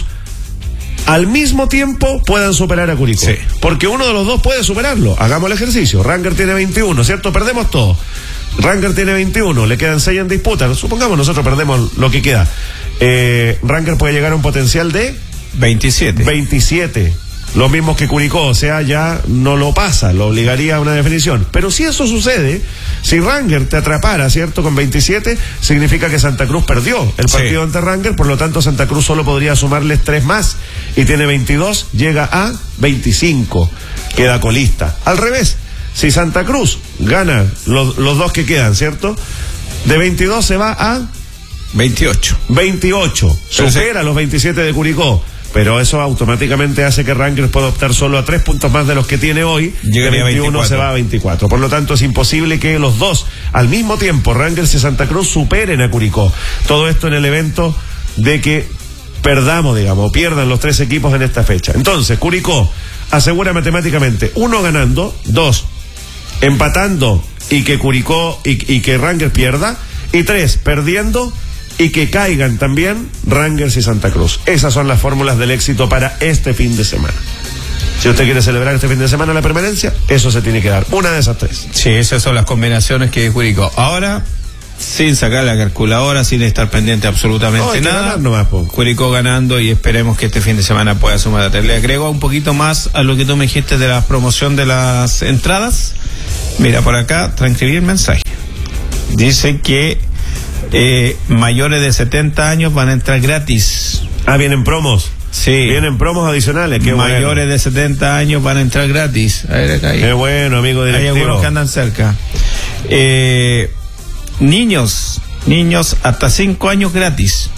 al mismo tiempo puedan superar a Curicó. Sí. Porque uno de los dos puede superarlo. Hagamos el ejercicio. Rangers tiene veintiuno, ¿cierto? Perdemos todo. Rangers tiene veintiuno, le quedan seis en disputa. Supongamos nosotros perdemos lo que queda. Eh, Rangers puede llegar a un potencial de veintisiete. veintisiete. Lo mismo que Curicó, o sea, ya no lo pasa, lo obligaría a una definición. Pero si eso sucede, si Rangers te atrapara, ¿cierto?, con veintisiete, significa que Santa Cruz perdió el partido sí. ante Rangers, por lo tanto Santa Cruz solo podría sumarles tres más, y tiene veintidós, llega a veinticinco, queda colista. Al revés, si Santa Cruz gana los, los dos que quedan, ¿cierto?, de veintidós se va a veintiocho. veintiocho, supera los veintisiete de Curicó. Pero eso automáticamente hace que Rangers pueda optar solo a tres puntos más de los que tiene hoy. Llega de veintiuno se va a veinticuatro. Por lo tanto, es imposible que los dos, al mismo tiempo, Rangers y Santa Cruz, superen a Curicó. Todo esto en el evento de que perdamos, digamos, pierdan los tres equipos en esta fecha. Entonces, Curicó asegura matemáticamente, uno, ganando, dos, empatando y que Curicó y, y que Rangers pierda, y tres, perdiendo y que caigan también Rangers y Santa Cruz. Esas son las fórmulas del éxito para este fin de semana. Si usted quiere celebrar este fin de semana la permanencia, eso se tiene que dar. Una de esas tres. Sí, esas son las combinaciones que Curicó. Ahora, sin sacar la calculadora, sin estar pendiente absolutamente no, nada. Nomás, Curicó ganando y esperemos que este fin de semana pueda sumar. Le agrego un poquito más a lo que tú me dijiste de la promoción de las entradas. Mira, por acá transcribí el mensaje. Dice que eh, mayores de setenta años van a entrar gratis. Ah, vienen promos. Sí. Vienen promos adicionales. Qué mayores bueno. de setenta años van a entrar gratis. A ver, acá hay, Qué bueno, amigo directivo. hay algunos que andan cerca. Eh, niños, niños hasta cinco años gratis.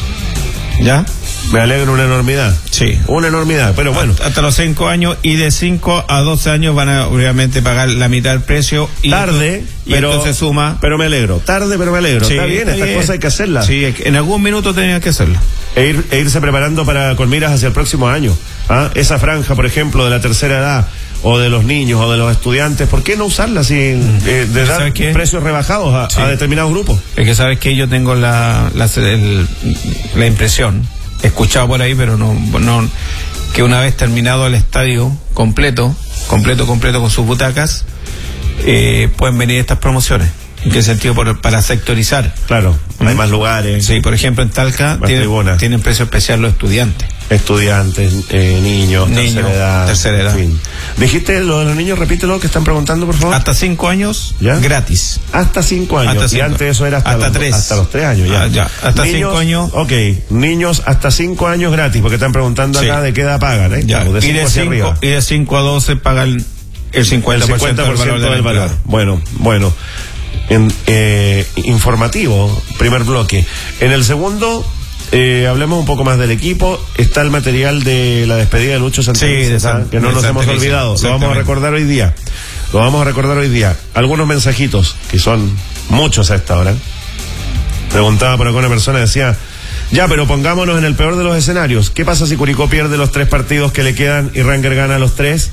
¿Ya? Me alegro una enormidad. Sí. Una enormidad, pero bueno. Hasta los cinco años y de cinco a doce años van a obviamente pagar la mitad del precio. Y tarde, esto, y pero, esto se suma. Pero me alegro. Tarde, pero me alegro. Sí, está bien, está estas bien. cosas hay que hacerlas. Sí, en algún minuto tenía que hacerlo. E, ir, e irse preparando para con miras hacia el próximo año. ¿Ah? Esa franja, por ejemplo, de la tercera edad, o de los niños, o de los estudiantes, ¿por qué no usarla sin eh, de dar precios rebajados a, sí. a determinados grupos? Es que sabes que yo tengo la, la, el, la impresión, he escuchado por ahí, pero no, no, que una vez terminado el estadio completo, completo, completo con sus butacas, eh, pueden venir estas promociones. ¿En qué sentido? Por, para sectorizar. Claro, ¿Mm? hay más lugares. Sí, por ejemplo, en Talca tienen, tienen precio especial los estudiantes. Estudiantes, eh, niños, niños, tercera edad. Tercera edad. En fin. Dijiste lo de los niños, repítelo, que están preguntando, por favor. Hasta cinco años, ¿ya? Gratis. Hasta cinco años. Hasta cinco. Y antes eso era hasta, hasta los, tres. hasta los tres años, ya. Ah, ya. Hasta niños, cinco años. Ok, niños hasta cinco años gratis, porque están preguntando acá sí. de qué edad pagan, ¿eh? Ya. Claro, de y, de cinco, y de cinco a doce pagan el cincuenta por ciento, el cincuenta por ciento del valor. Del valor. Bueno, bueno. En, eh, informativo, primer bloque. En el segundo, eh, hablemos un poco más del equipo. Está el material de la despedida de Lucho Santelices, sí, ¿ah? que no nos hemos olvidado. Lo vamos a recordar hoy día. Lo vamos a recordar hoy día. Algunos mensajitos, que son muchos a esta hora. Preguntaba por acá una persona, decía, ya, pero pongámonos en el peor de los escenarios. ¿Qué pasa si Curicó pierde los tres partidos que le quedan y Ranger gana los tres?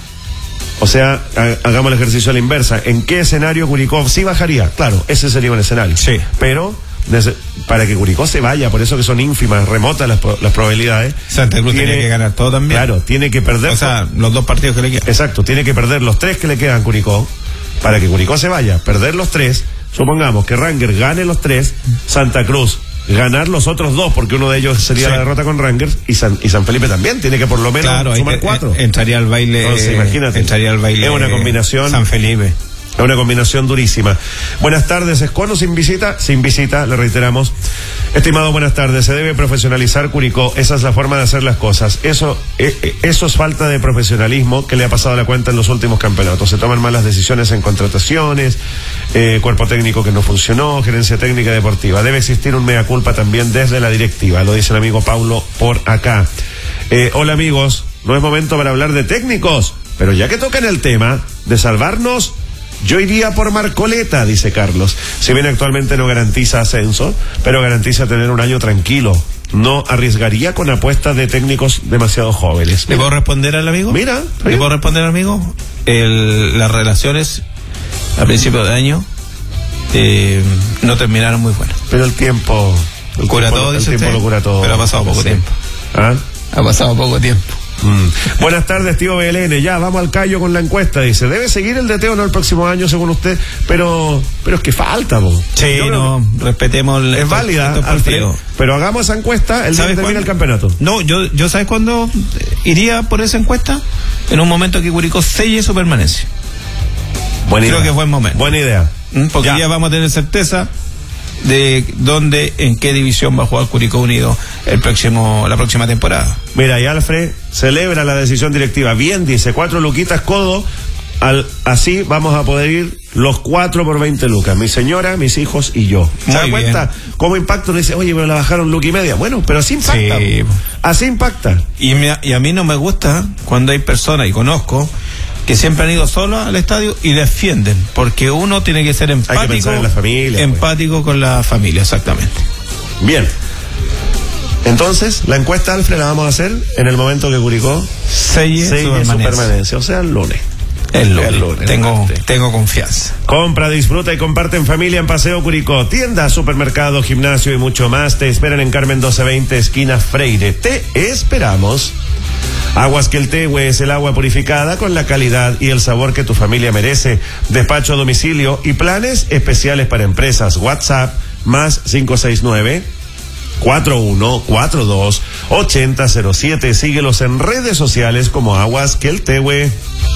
O sea, hagamos el ejercicio a la inversa. ¿En qué escenario Curicó sí bajaría? Claro, ese sería un escenario. Sí. Pero para que Curicó se vaya, por eso que son ínfimas, remotas las, las probabilidades. Santa Cruz tiene, tiene que ganar todo también. Claro, tiene que perder. O sea, los dos partidos que le quedan. Exacto, tiene que perder los tres que le quedan a Curicó para que Curicó se vaya. Perder los tres, supongamos que Ranger gane los tres, Santa Cruz ganar los otros dos, porque uno de ellos sería sí. la derrota con Rangers, y San, y San Felipe también tiene que por lo menos claro, sumar cuatro. Entraría al baile. Entonces, imagínate. Entraría al baile. Es una combinación. San Felipe. Es una combinación durísima. Buenas tardes, Escono sin visita, sin visita, le reiteramos. Estimado, buenas tardes. Se debe profesionalizar Curicó. Esa es la forma de hacer las cosas. Eso, eh, eso es falta de profesionalismo que le ha pasado a la cuenta en los últimos campeonatos. Se toman malas decisiones en contrataciones, eh, cuerpo técnico que no funcionó, gerencia técnica deportiva. Debe existir un mea culpa también desde la directiva. Lo dice el amigo Paulo por acá. Eh, hola amigos, no es momento para hablar de técnicos, pero ya que tocan el tema de salvarnos, yo iría por Marcoleta, dice Carlos. Si bien actualmente no garantiza ascenso, pero garantiza tener un año tranquilo. No arriesgaría con apuestas de técnicos demasiado jóvenes. ¿Le puedo responder al amigo? Mira. ¿sí? ¿Le puedo responder al amigo? El, las relaciones a principios de año eh, no terminaron muy buenas. Pero el tiempo... El cura tiempo, todo, el dice tiempo usted, lo cura todo. pero ha pasado poco sí. tiempo. ¿Ah? Ha pasado poco tiempo. Mm. Buenas tardes, tío B L N. Ya, vamos al callo con la encuesta. Dice, ¿debe seguir el D T o no el próximo año, según usted? Pero pero es que falta, po. Sí, Yo no, que respetemos... El, es estos, válida, estos Alfred, pero hagamos esa encuesta el día que termine el campeonato. No, yo, yo ¿sabes cuándo iría por esa encuesta? En un momento que Curicó selle su permanencia. Buena Creo idea. que es buen momento. Buena idea. Porque ya. ya vamos a tener certeza de dónde, en qué división va a jugar Curicó Unido el próximo, la próxima temporada. Mira, y Alfred celebra la decisión directiva. Bien, dice, cuatro luquitas codo, al, así vamos a poder ir los cuatro por veinte lucas, mi señora, mis hijos y yo. ¿Se da cuenta cómo impacta? Dice, oye, pero la bajaron luca y media. Bueno, pero así impacta. Sí. Así impacta. Y, me, y a mí no me gusta cuando hay personas, y conozco, que siempre han ido solos al estadio y defienden, porque uno tiene que ser empático. Hay que pensar en la familia, empático pues. Con la familia, exactamente. Bien. Entonces, la encuesta, Alfred, la vamos a hacer en el momento que Curicó selle, selle su, permanencia. su permanencia, o sea, el lunes. El lunes. El lunes. Tengo, tengo confianza. Compra, disfruta y comparte en familia en Paseo Curicó. Tienda, supermercado, gimnasio y mucho más te esperan en Carmen doce veinte, esquina Freire. Te esperamos. Aguas Queltehue es el agua purificada con la calidad y el sabor que tu familia merece. Despacho a domicilio y planes especiales para empresas. WhatsApp más cinco seis nueve, cuatro uno cuatro dos, ocho cero cero siete. Síguelos en redes sociales como Aguas Queltehue.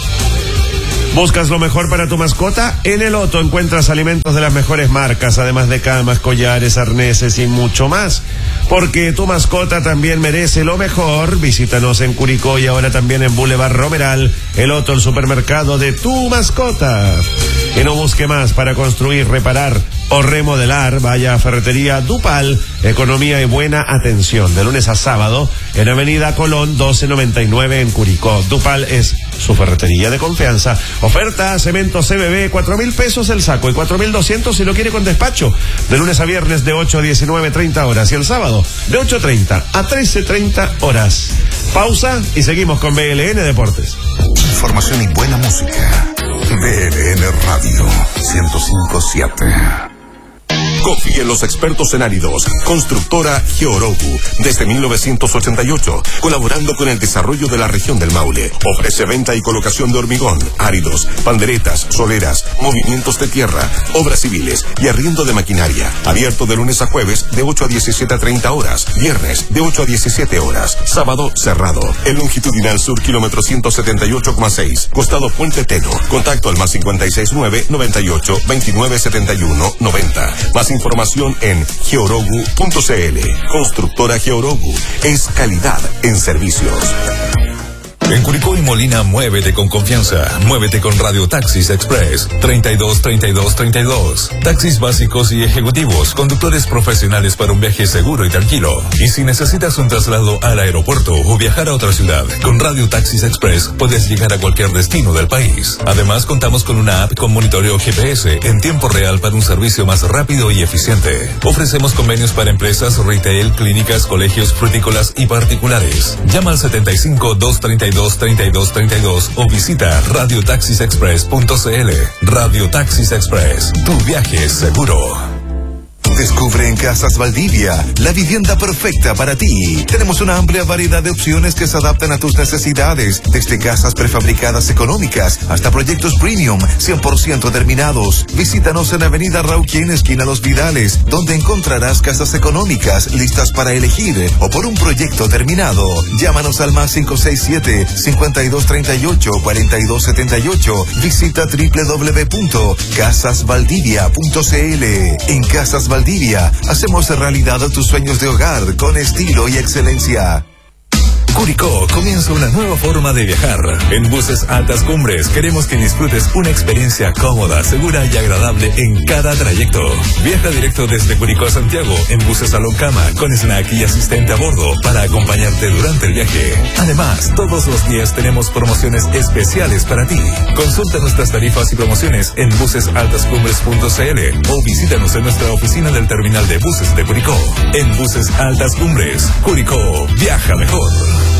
¿Buscas lo mejor para tu mascota? En El Otto encuentras alimentos de las mejores marcas, además de camas, collares, arneses y mucho más. Porque tu mascota también merece lo mejor. Visítanos en Curicó y ahora también en Boulevard Romeral. El Otto, el supermercado de tu mascota. Que no busque más para construir, reparar o remodelar. Vaya a Ferretería Dupal. Economía y buena atención. De lunes a sábado en Avenida Colón doce noventa y nueve en Curicó. Dupal es su ferretería de confianza. Oferta cemento C B B, cuatro mil pesos el saco y cuatro mil doscientos si lo quiere con despacho. De lunes a viernes de ocho a diecinueve treinta horas y el sábado de ocho treinta a trece treinta horas. Pausa y seguimos con B L N Deportes. Información y buena música. B L N Radio ciento cinco punto siete. Confía en los expertos en áridos. Constructora Georogu, desde mil novecientos ochenta y ocho, colaborando con el desarrollo de la región del Maule. Ofrece venta y colocación de hormigón, áridos, panderetas, soleras, movimientos de tierra, obras civiles y arriendo de maquinaria. Abierto de lunes a jueves de ocho a diecisiete a treinta horas, viernes de ocho a diecisiete horas, sábado cerrado. El longitudinal sur, kilómetro ciento setenta y ocho coma seis, costado Puente Teno. Contacto al más cincuenta y seis nueve, noventa y ocho, veintinueve setenta y uno, noventa. Más información en georogu punto c l. Constructora Georogu es calidad en servicios. En Curicó y Molina, muévete con confianza. Muévete con Radio Taxis Express. treinta y dos, treinta y dos, treinta y dos. Taxis básicos y ejecutivos. Conductores profesionales para un viaje seguro y tranquilo. Y si necesitas un traslado al aeropuerto o viajar a otra ciudad, con Radio Taxis Express puedes llegar a cualquier destino del país. Además, contamos con una app con monitoreo G P S en tiempo real para un servicio más rápido y eficiente. Ofrecemos convenios para empresas, retail, clínicas, colegios, frutícolas y particulares. Llama al setenta y cinco, doscientos treinta y dos, treinta y dos treinta y dos o visita radio taxis express punto c l. Radio Taxis Express, tu viaje es seguro. Descubre en Casas Valdivia la vivienda perfecta para ti. Tenemos una amplia variedad de opciones que se adaptan a tus necesidades, desde casas prefabricadas económicas hasta proyectos premium cien por ciento terminados. Visítanos en Avenida Rauquén, esquina Los Vidales, donde encontrarás casas económicas listas para elegir o por un proyecto terminado. Llámanos al más cinco seis siete, cincuenta y dos treinta y ocho, cuarenta y dos setenta y ocho. Visita doble u doble u doble u punto casas valdivia punto c l. En Casas Valdivia hacemos realidad tus sueños de hogar con estilo y excelencia. Curicó comienza una nueva forma de viajar. En Buses Altas Cumbres queremos que disfrutes una experiencia cómoda, segura y agradable en cada trayecto. Viaja directo desde Curicó a Santiago en buses Salón Cama con snack y asistente a bordo para acompañarte durante el viaje. Además, todos los días tenemos promociones especiales para ti. Consulta nuestras tarifas y promociones en buses altas cumbres punto c l o visítanos en nuestra oficina del terminal de buses de Curicó. En Buses Altas Cumbres, Curicó, viaja mejor.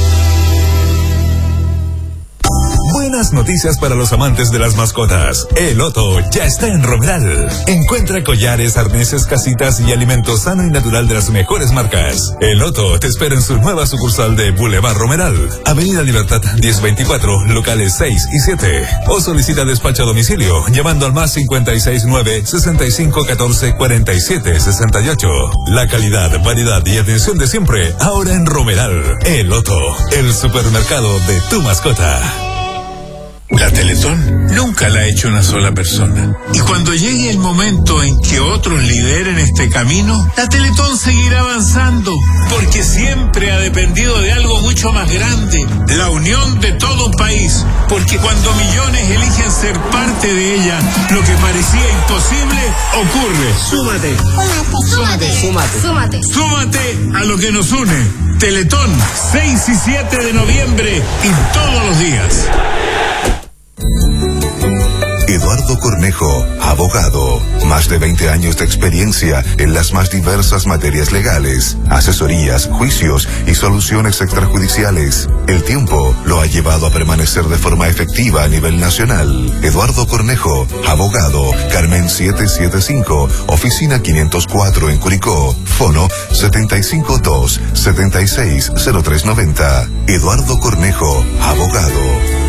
Buenas noticias para los amantes de las mascotas. El Otto ya está en Romeral. Encuentra collares, arneses, casitas y alimento sano y natural de las mejores marcas. El Otto te espera en su nueva sucursal de Boulevard Romeral, Avenida Libertad diez veinticuatro, locales seis y siete. O solicita despacho a domicilio llamando al más cincuenta y seis nueve, sesenta y cinco catorce, cuarenta y siete sesenta y ocho. La calidad, variedad y atención de siempre ahora en Romeral. El Otto, el supermercado de tu mascota. La Teletón nunca la ha hecho una sola persona. Y cuando llegue el momento en que otros lideren este camino, la Teletón seguirá avanzando, porque siempre ha dependido de algo mucho más grande, la unión de todo un país. Porque cuando millones eligen ser parte de ella, lo que parecía imposible ocurre. Súmate. Súmate. Súmate. Súmate. Súmate a lo que nos une. Teletón, seis y siete de noviembre y todos los días. Eduardo Cornejo, abogado. Más de veinte años de experiencia en las más diversas materias legales, asesorías, juicios y soluciones extrajudiciales. El tiempo lo ha llevado a permanecer de forma efectiva a nivel nacional. Eduardo Cornejo, abogado. Carmen setecientos setenta y cinco, oficina quinientos cuatro en Curicó. Fono setenta y cinco dos, setenta y seis, cero tres noventa. Eduardo Cornejo, abogado.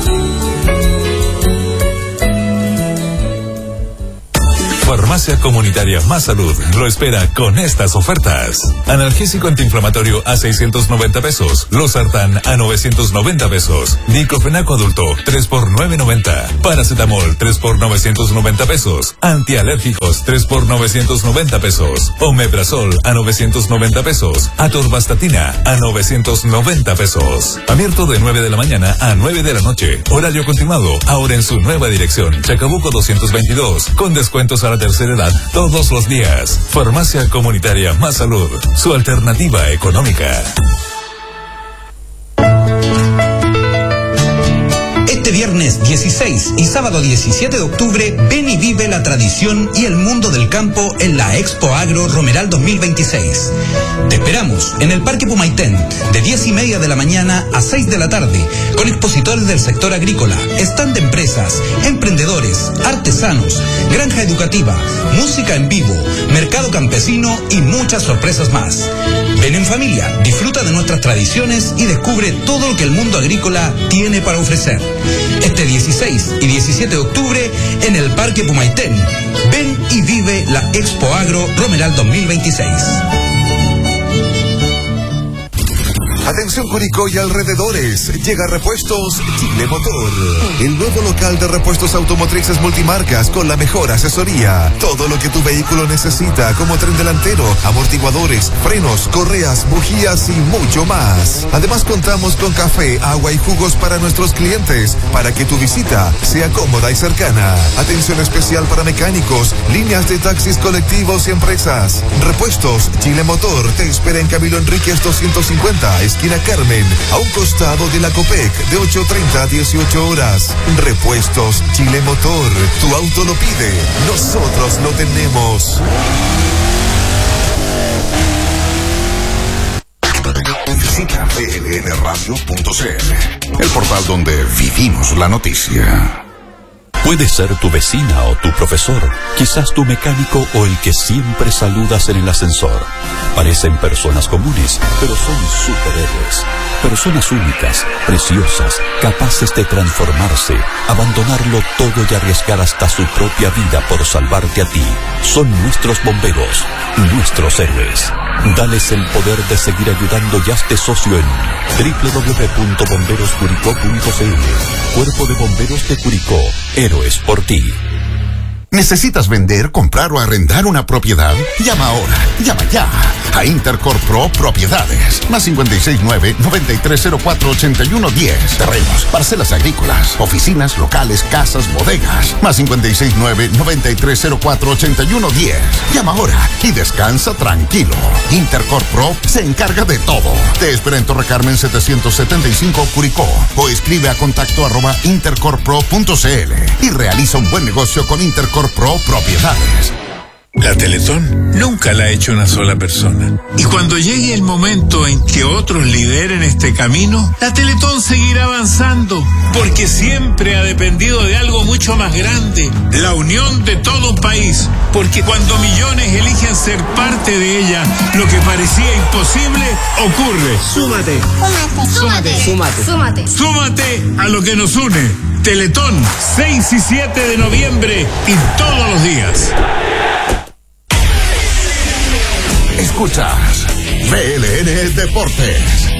Farmacia Comunitaria Más Salud lo espera con estas ofertas. Analgésico antiinflamatorio a seiscientos noventa pesos. Losartán a novecientos noventa pesos. Diclofenaco adulto tres por novecientos noventa. Paracetamol tres por novecientos noventa pesos. Antialérgicos tres por novecientos noventa pesos. Omeprazol a novecientos noventa pesos. Atorvastatina a novecientos noventa pesos. Abierto de nueve de la mañana a nueve de la noche. Horario continuado. Ahora en su nueva dirección. Chacabuco doscientos veintidós. Con descuentos a la tercera edad todos los días. Farmacia Comunitaria Más Salud, su alternativa económica. Este viernes dieciséis y sábado diecisiete de octubre, ven y vive la tradición y el mundo del campo en la Expo Agro Romeral dos mil veintiséis. Te esperamos en el Parque Pumaitén de diez y media de la mañana a seis de la tarde, con expositores del sector agrícola, stand de empresas, emprendedores, artesanos, granja educativa, música en vivo, mercado campesino y muchas sorpresas más. Ven en familia, disfruta de nuestras tradiciones y descubre todo lo que el mundo agrícola tiene para ofrecer. Este dieciséis y diecisiete de octubre en el Parque Pumaitén. Ven y vive la Expo Agro Romeral dos mil veintiséis. Atención Curicó y alrededores, llega Repuestos Chile Motor, el nuevo local de repuestos automotrices multimarcas con la mejor asesoría. Todo lo que tu vehículo necesita, como tren delantero, amortiguadores, frenos, correas, bujías y mucho más. Además contamos con café, agua y jugos para nuestros clientes, para que tu visita sea cómoda y cercana. Atención especial para mecánicos, líneas de taxis colectivos y empresas. Repuestos Chile Motor te espera en Camilo Enríquez doscientos cincuenta, esquina Carmen, a un costado de la Copec, de ocho treinta a dieciocho horas. Repuestos Chile Motor, tu auto lo pide, nosotros lo tenemos. Visita b l n radio punto c l, el portal donde vivimos la noticia. Puede ser tu vecina o tu profesor, quizás tu mecánico o el que siempre saludas en el ascensor. Parecen personas comunes, pero son superhéroes. Personas únicas, preciosas, capaces de transformarse, abandonarlo todo y arriesgar hasta su propia vida por salvarte a ti. Son nuestros bomberos, nuestros héroes. Dales el poder de seguir ayudando y hazte socio en doble u doble u doble u punto bomberos curicó punto c l. Cuerpo de Bomberos de Curicó, héroes por ti. ¿Necesitas vender, comprar o arrendar una propiedad? Llama ahora, llama ya a Intercorp Pro Propiedades. Más cincuenta y seis nueve, noventa y tres cero cuatro, ochenta y uno diez. Terrenos, parcelas agrícolas, oficinas, locales, casas, bodegas. Más cincuenta y seis nueve, noventa y tres cero cuatro, ochenta y uno diez. Llama ahora y descansa tranquilo. Intercorp Pro se encarga de todo. Te espera en Torre Carmen setecientos setenta y cinco Curicó o escribe a contacto arroba intercorpro punto c l y realiza un buen negocio con Intercorp Pro Propiedades. La Teletón nunca la ha hecho una sola persona. Y cuando llegue el momento en que otros lideren este camino, la Teletón seguirá avanzando, porque siempre ha dependido de algo mucho más grande, la unión de todo un país. Porque cuando millones eligen ser parte de ella, lo que parecía imposible ocurre. Súmate. Súmate. Súmate. Súmate. Súmate a lo que nos une. Teletón, seis y siete de noviembre y todos los días. Escuchas B L N Deportes.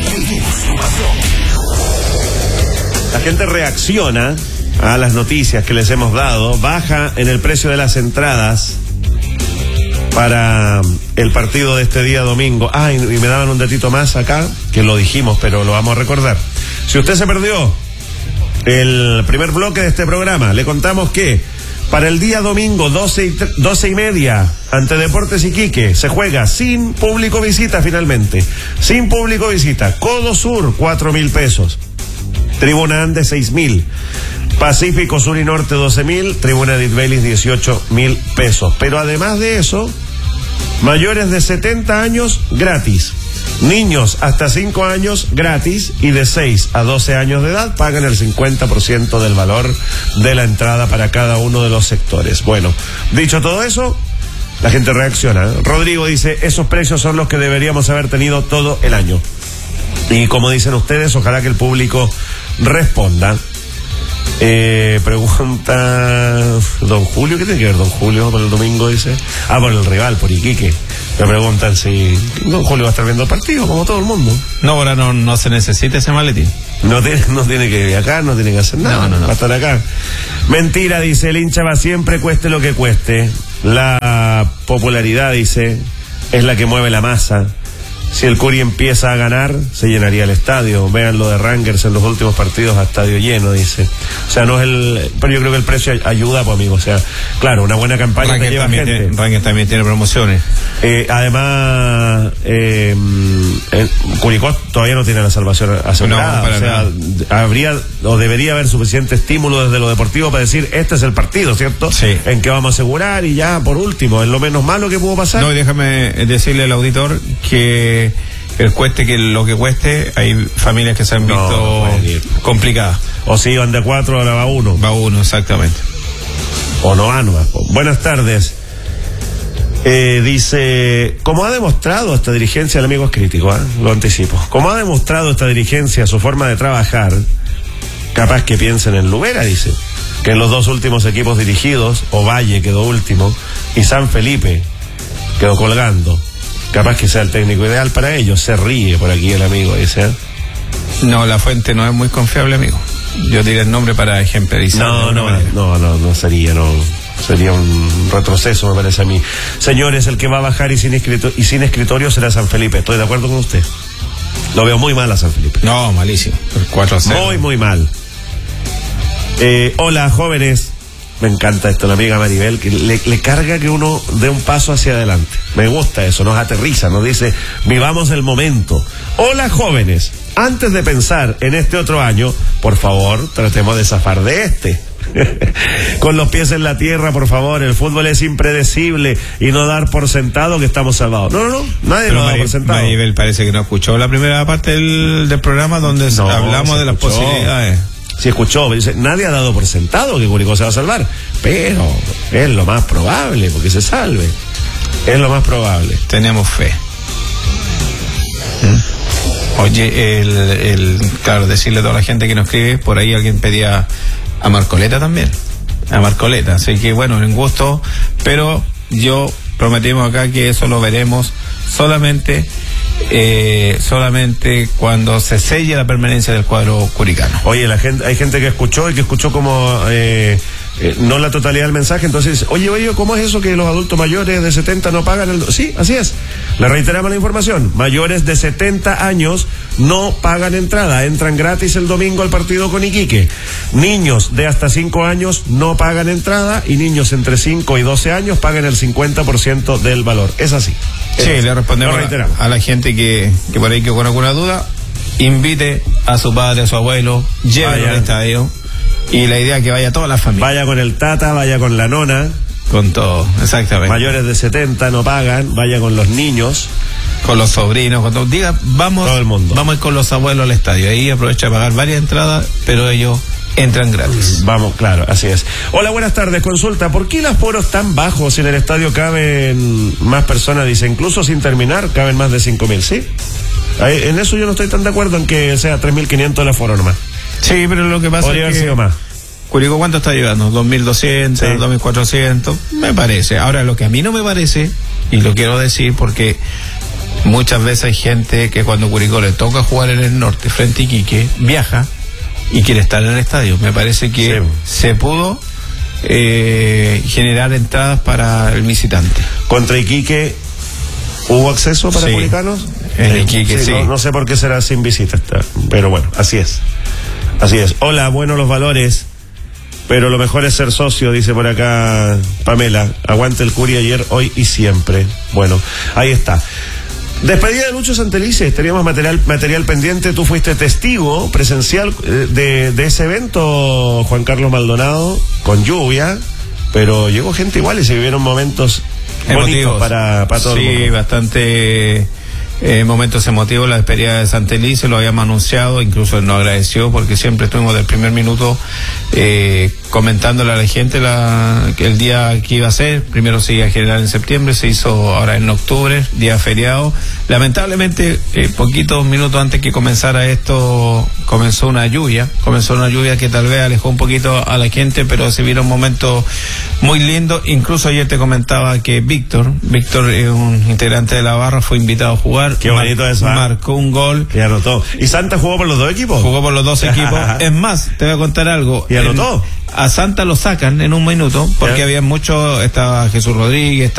La gente reacciona a las noticias que les hemos dado. Baja en el precio de las entradas para el partido de este día domingo. Ah, y me daban un datito más acá, que lo dijimos, pero lo vamos a recordar. Si usted se perdió el primer bloque de este programa, le contamos que para el día domingo doce y, doce y media ante Deportes Iquique se juega sin público visita finalmente, sin público visita. Codo Sur, cuatro mil pesos. Tribuna Ande, seis mil. Pacífico Sur y Norte doce mil, Tribuna Edith Bellis dieciocho mil pesos. Pero además de eso, mayores de setenta años gratis. Niños hasta cinco años gratis y de seis a doce años de edad pagan el cincuenta por ciento del valor de la entrada para cada uno de los sectores. Bueno, dicho todo eso, la gente reacciona. Rodrigo dice, esos precios son los que deberíamos haber tenido todo el año. Y como dicen ustedes, ojalá que el público responda. Eh, pregunta don Julio, ¿qué tiene que ver don Julio por el domingo? Dice, ah, por el rival, por Iquique. Me preguntan si don Julio va a estar viendo el partido, como todo el mundo. No, ahora no, no se necesita ese maletín. No tiene, no tiene que viajar, no tiene que hacer nada, no, no, no. Va a estar acá. Mentira, dice, el hincha va siempre, cueste lo que cueste. La popularidad, dice, es la que mueve la masa. Si el Curi empieza a ganar, se llenaría el estadio. Vean lo de Rangers en los últimos partidos a estadio lleno, dice. O sea, no es el... Pero yo creo que el precio ayuda, pues, amigo. O sea, claro, una buena campaña Rangers te lleva también gente. Tiene, Rangers también tiene promociones. Eh, además, eh, eh, Curicó todavía no tiene la salvación asegurada. No, para o sea, nada. habría o debería haber suficiente estímulo desde lo deportivo para decir, este es el partido, ¿cierto? Sí. En que vamos a asegurar y ya, por último, es lo menos malo que pudo pasar. No, y déjame decirle al auditor que el cueste que lo que cueste, hay familias que se han visto no, complicadas. O si iban de cuatro, ahora va uno. Va uno, exactamente. O no van. Buenas tardes. Eh, dice, como ha demostrado esta dirigencia, el amigo es crítico, ¿eh? Lo anticipo. Como ha demostrado esta dirigencia su forma de trabajar, capaz que piensen en Lubera, dice, que en los dos últimos equipos dirigidos, Ovalle quedó último y San Felipe quedó colgando. Capaz que sea el técnico ideal para ellos. Se ríe por aquí el amigo, dice. No, la fuente no es muy confiable, amigo. Yo diré el nombre para ejemplarizar. No, no, no, no, no sería, no. Sería un retroceso, me parece a mí. Señores, el que va a bajar y sin, escrito, y sin escritorio será San Felipe. Estoy de acuerdo con usted. Lo veo muy mal a San Felipe. No, malísimo. cuatro a cero. Muy, muy mal. Eh, hola, jóvenes. Me encanta esto, la amiga Maribel, que le, le carga que uno dé un paso hacia adelante. Me gusta eso, nos aterriza, nos dice, vivamos el momento. Hola, jóvenes. Antes de pensar en este otro año, por favor, tratemos de zafar de este. Con los pies en la tierra, por favor. El fútbol es impredecible y no dar por sentado que estamos salvados. No, no, no, nadie Pero lo da Maribel, por sentado. Maribel parece que no escuchó la primera parte del, del programa donde No, hablamos de las escuchó. posibilidades. Si escuchó, dice, nadie ha dado por sentado que Curicó se va a salvar, pero es lo más probable porque se salve. Es lo más probable. Tenemos fe. ¿Mm? Oye, el, el, claro, decirle a toda la gente que nos escribe, por ahí alguien pedía a Marcoleta también. A Marcoleta. Así que bueno, en gusto, pero yo prometimos acá que eso lo veremos solamente eh, solamente cuando se selle la permanencia del cuadro curicano. Oye, la gente, hay gente que escuchó y que escuchó como eh, eh, no la totalidad del mensaje, entonces dice, oye, oye, ¿cómo es eso que los adultos mayores de setenta no pagan el...? Sí, así es. Le reiteramos la información. Mayores de setenta años no pagan entrada, entran gratis el domingo al partido con Iquique. Niños de hasta cinco años no pagan entrada y niños entre cinco y doce años pagan el cincuenta por ciento del valor. Es así. Sí, es le respondemos a, a la gente que, que por ahí que con alguna duda, invite a su padre, a su abuelo, llévelo al estadio y la idea es que vaya toda la familia. Vaya con el tata, vaya con la nona. Con todo, exactamente. Mayores de setenta no pagan, vaya con los niños. Con los sobrinos, cuando diga, vamos, todo el mundo. Vamos a ir con los abuelos al estadio. Ahí aprovecha a pagar varias entradas, pero ellos entran gratis. Vamos, claro, así es. Hola, buenas tardes. Consulta, ¿por qué los foros tan bajos? Si en el estadio caben más personas, dice, incluso sin terminar, caben más de cinco mil, ¿sí? Ahí, en eso yo no estoy tan de acuerdo en que sea tres mil quinientos el aforo nomás. Sí, pero lo que pasa Podría es que... haber sido más. Curicó, ¿cuánto está llegando? ¿dos mil doscientos? Sí. ¿dos mil cuatrocientos? Me parece. Ahora, lo que a mí no me parece, y lo quiero decir porque muchas veces hay gente que cuando Curicó le toca jugar en el norte frente a Iquique, viaja y quiere estar en el estadio. Me parece que sí. se pudo eh, generar entradas para el visitante. Contra Iquique, ¿hubo acceso para sí. curicanos? En Iquique, sí. sí. No, no sé por qué será sin visita, pero bueno, así es. Así es. Hola, bueno los valores, pero lo mejor es ser socio, dice por acá Pamela. Aguante el Curi ayer, hoy y siempre. Bueno, ahí está. Despedida de Lucho Santelices, teníamos material, material pendiente, tú fuiste testigo presencial de, de ese evento, Juan Carlos Maldonado, con lluvia, pero llegó gente igual y se vivieron momentos emotivos bonitos para, para todo sí, el mundo. Sí, bastante eh, momentos emotivos, la despedida de Santelices, lo habíamos anunciado, incluso nos agradeció porque siempre estuvimos del primer minuto eh, comentándole a la gente la, el día que iba a ser. Primero se iba a generar en septiembre, se hizo ahora en octubre, día feriado. Lamentablemente, eh, poquitos minutos antes que comenzara esto, comenzó una lluvia, comenzó una lluvia que tal vez alejó un poquito a la gente, pero se vieron momentos muy lindos. Incluso ayer te comentaba que Víctor, Víctor es un integrante de la barra, fue invitado a jugar. Qué bonito eso, ¿eh? Marcó un gol. Y anotó. ¿Y Santa jugó por los dos equipos? Jugó por los dos equipos. Es más, te voy a contar algo. ¿Y anotó? En, a Santa lo sacan en un minuto, porque ¿Eh? había muchos, estaba Jesús Rodríguez,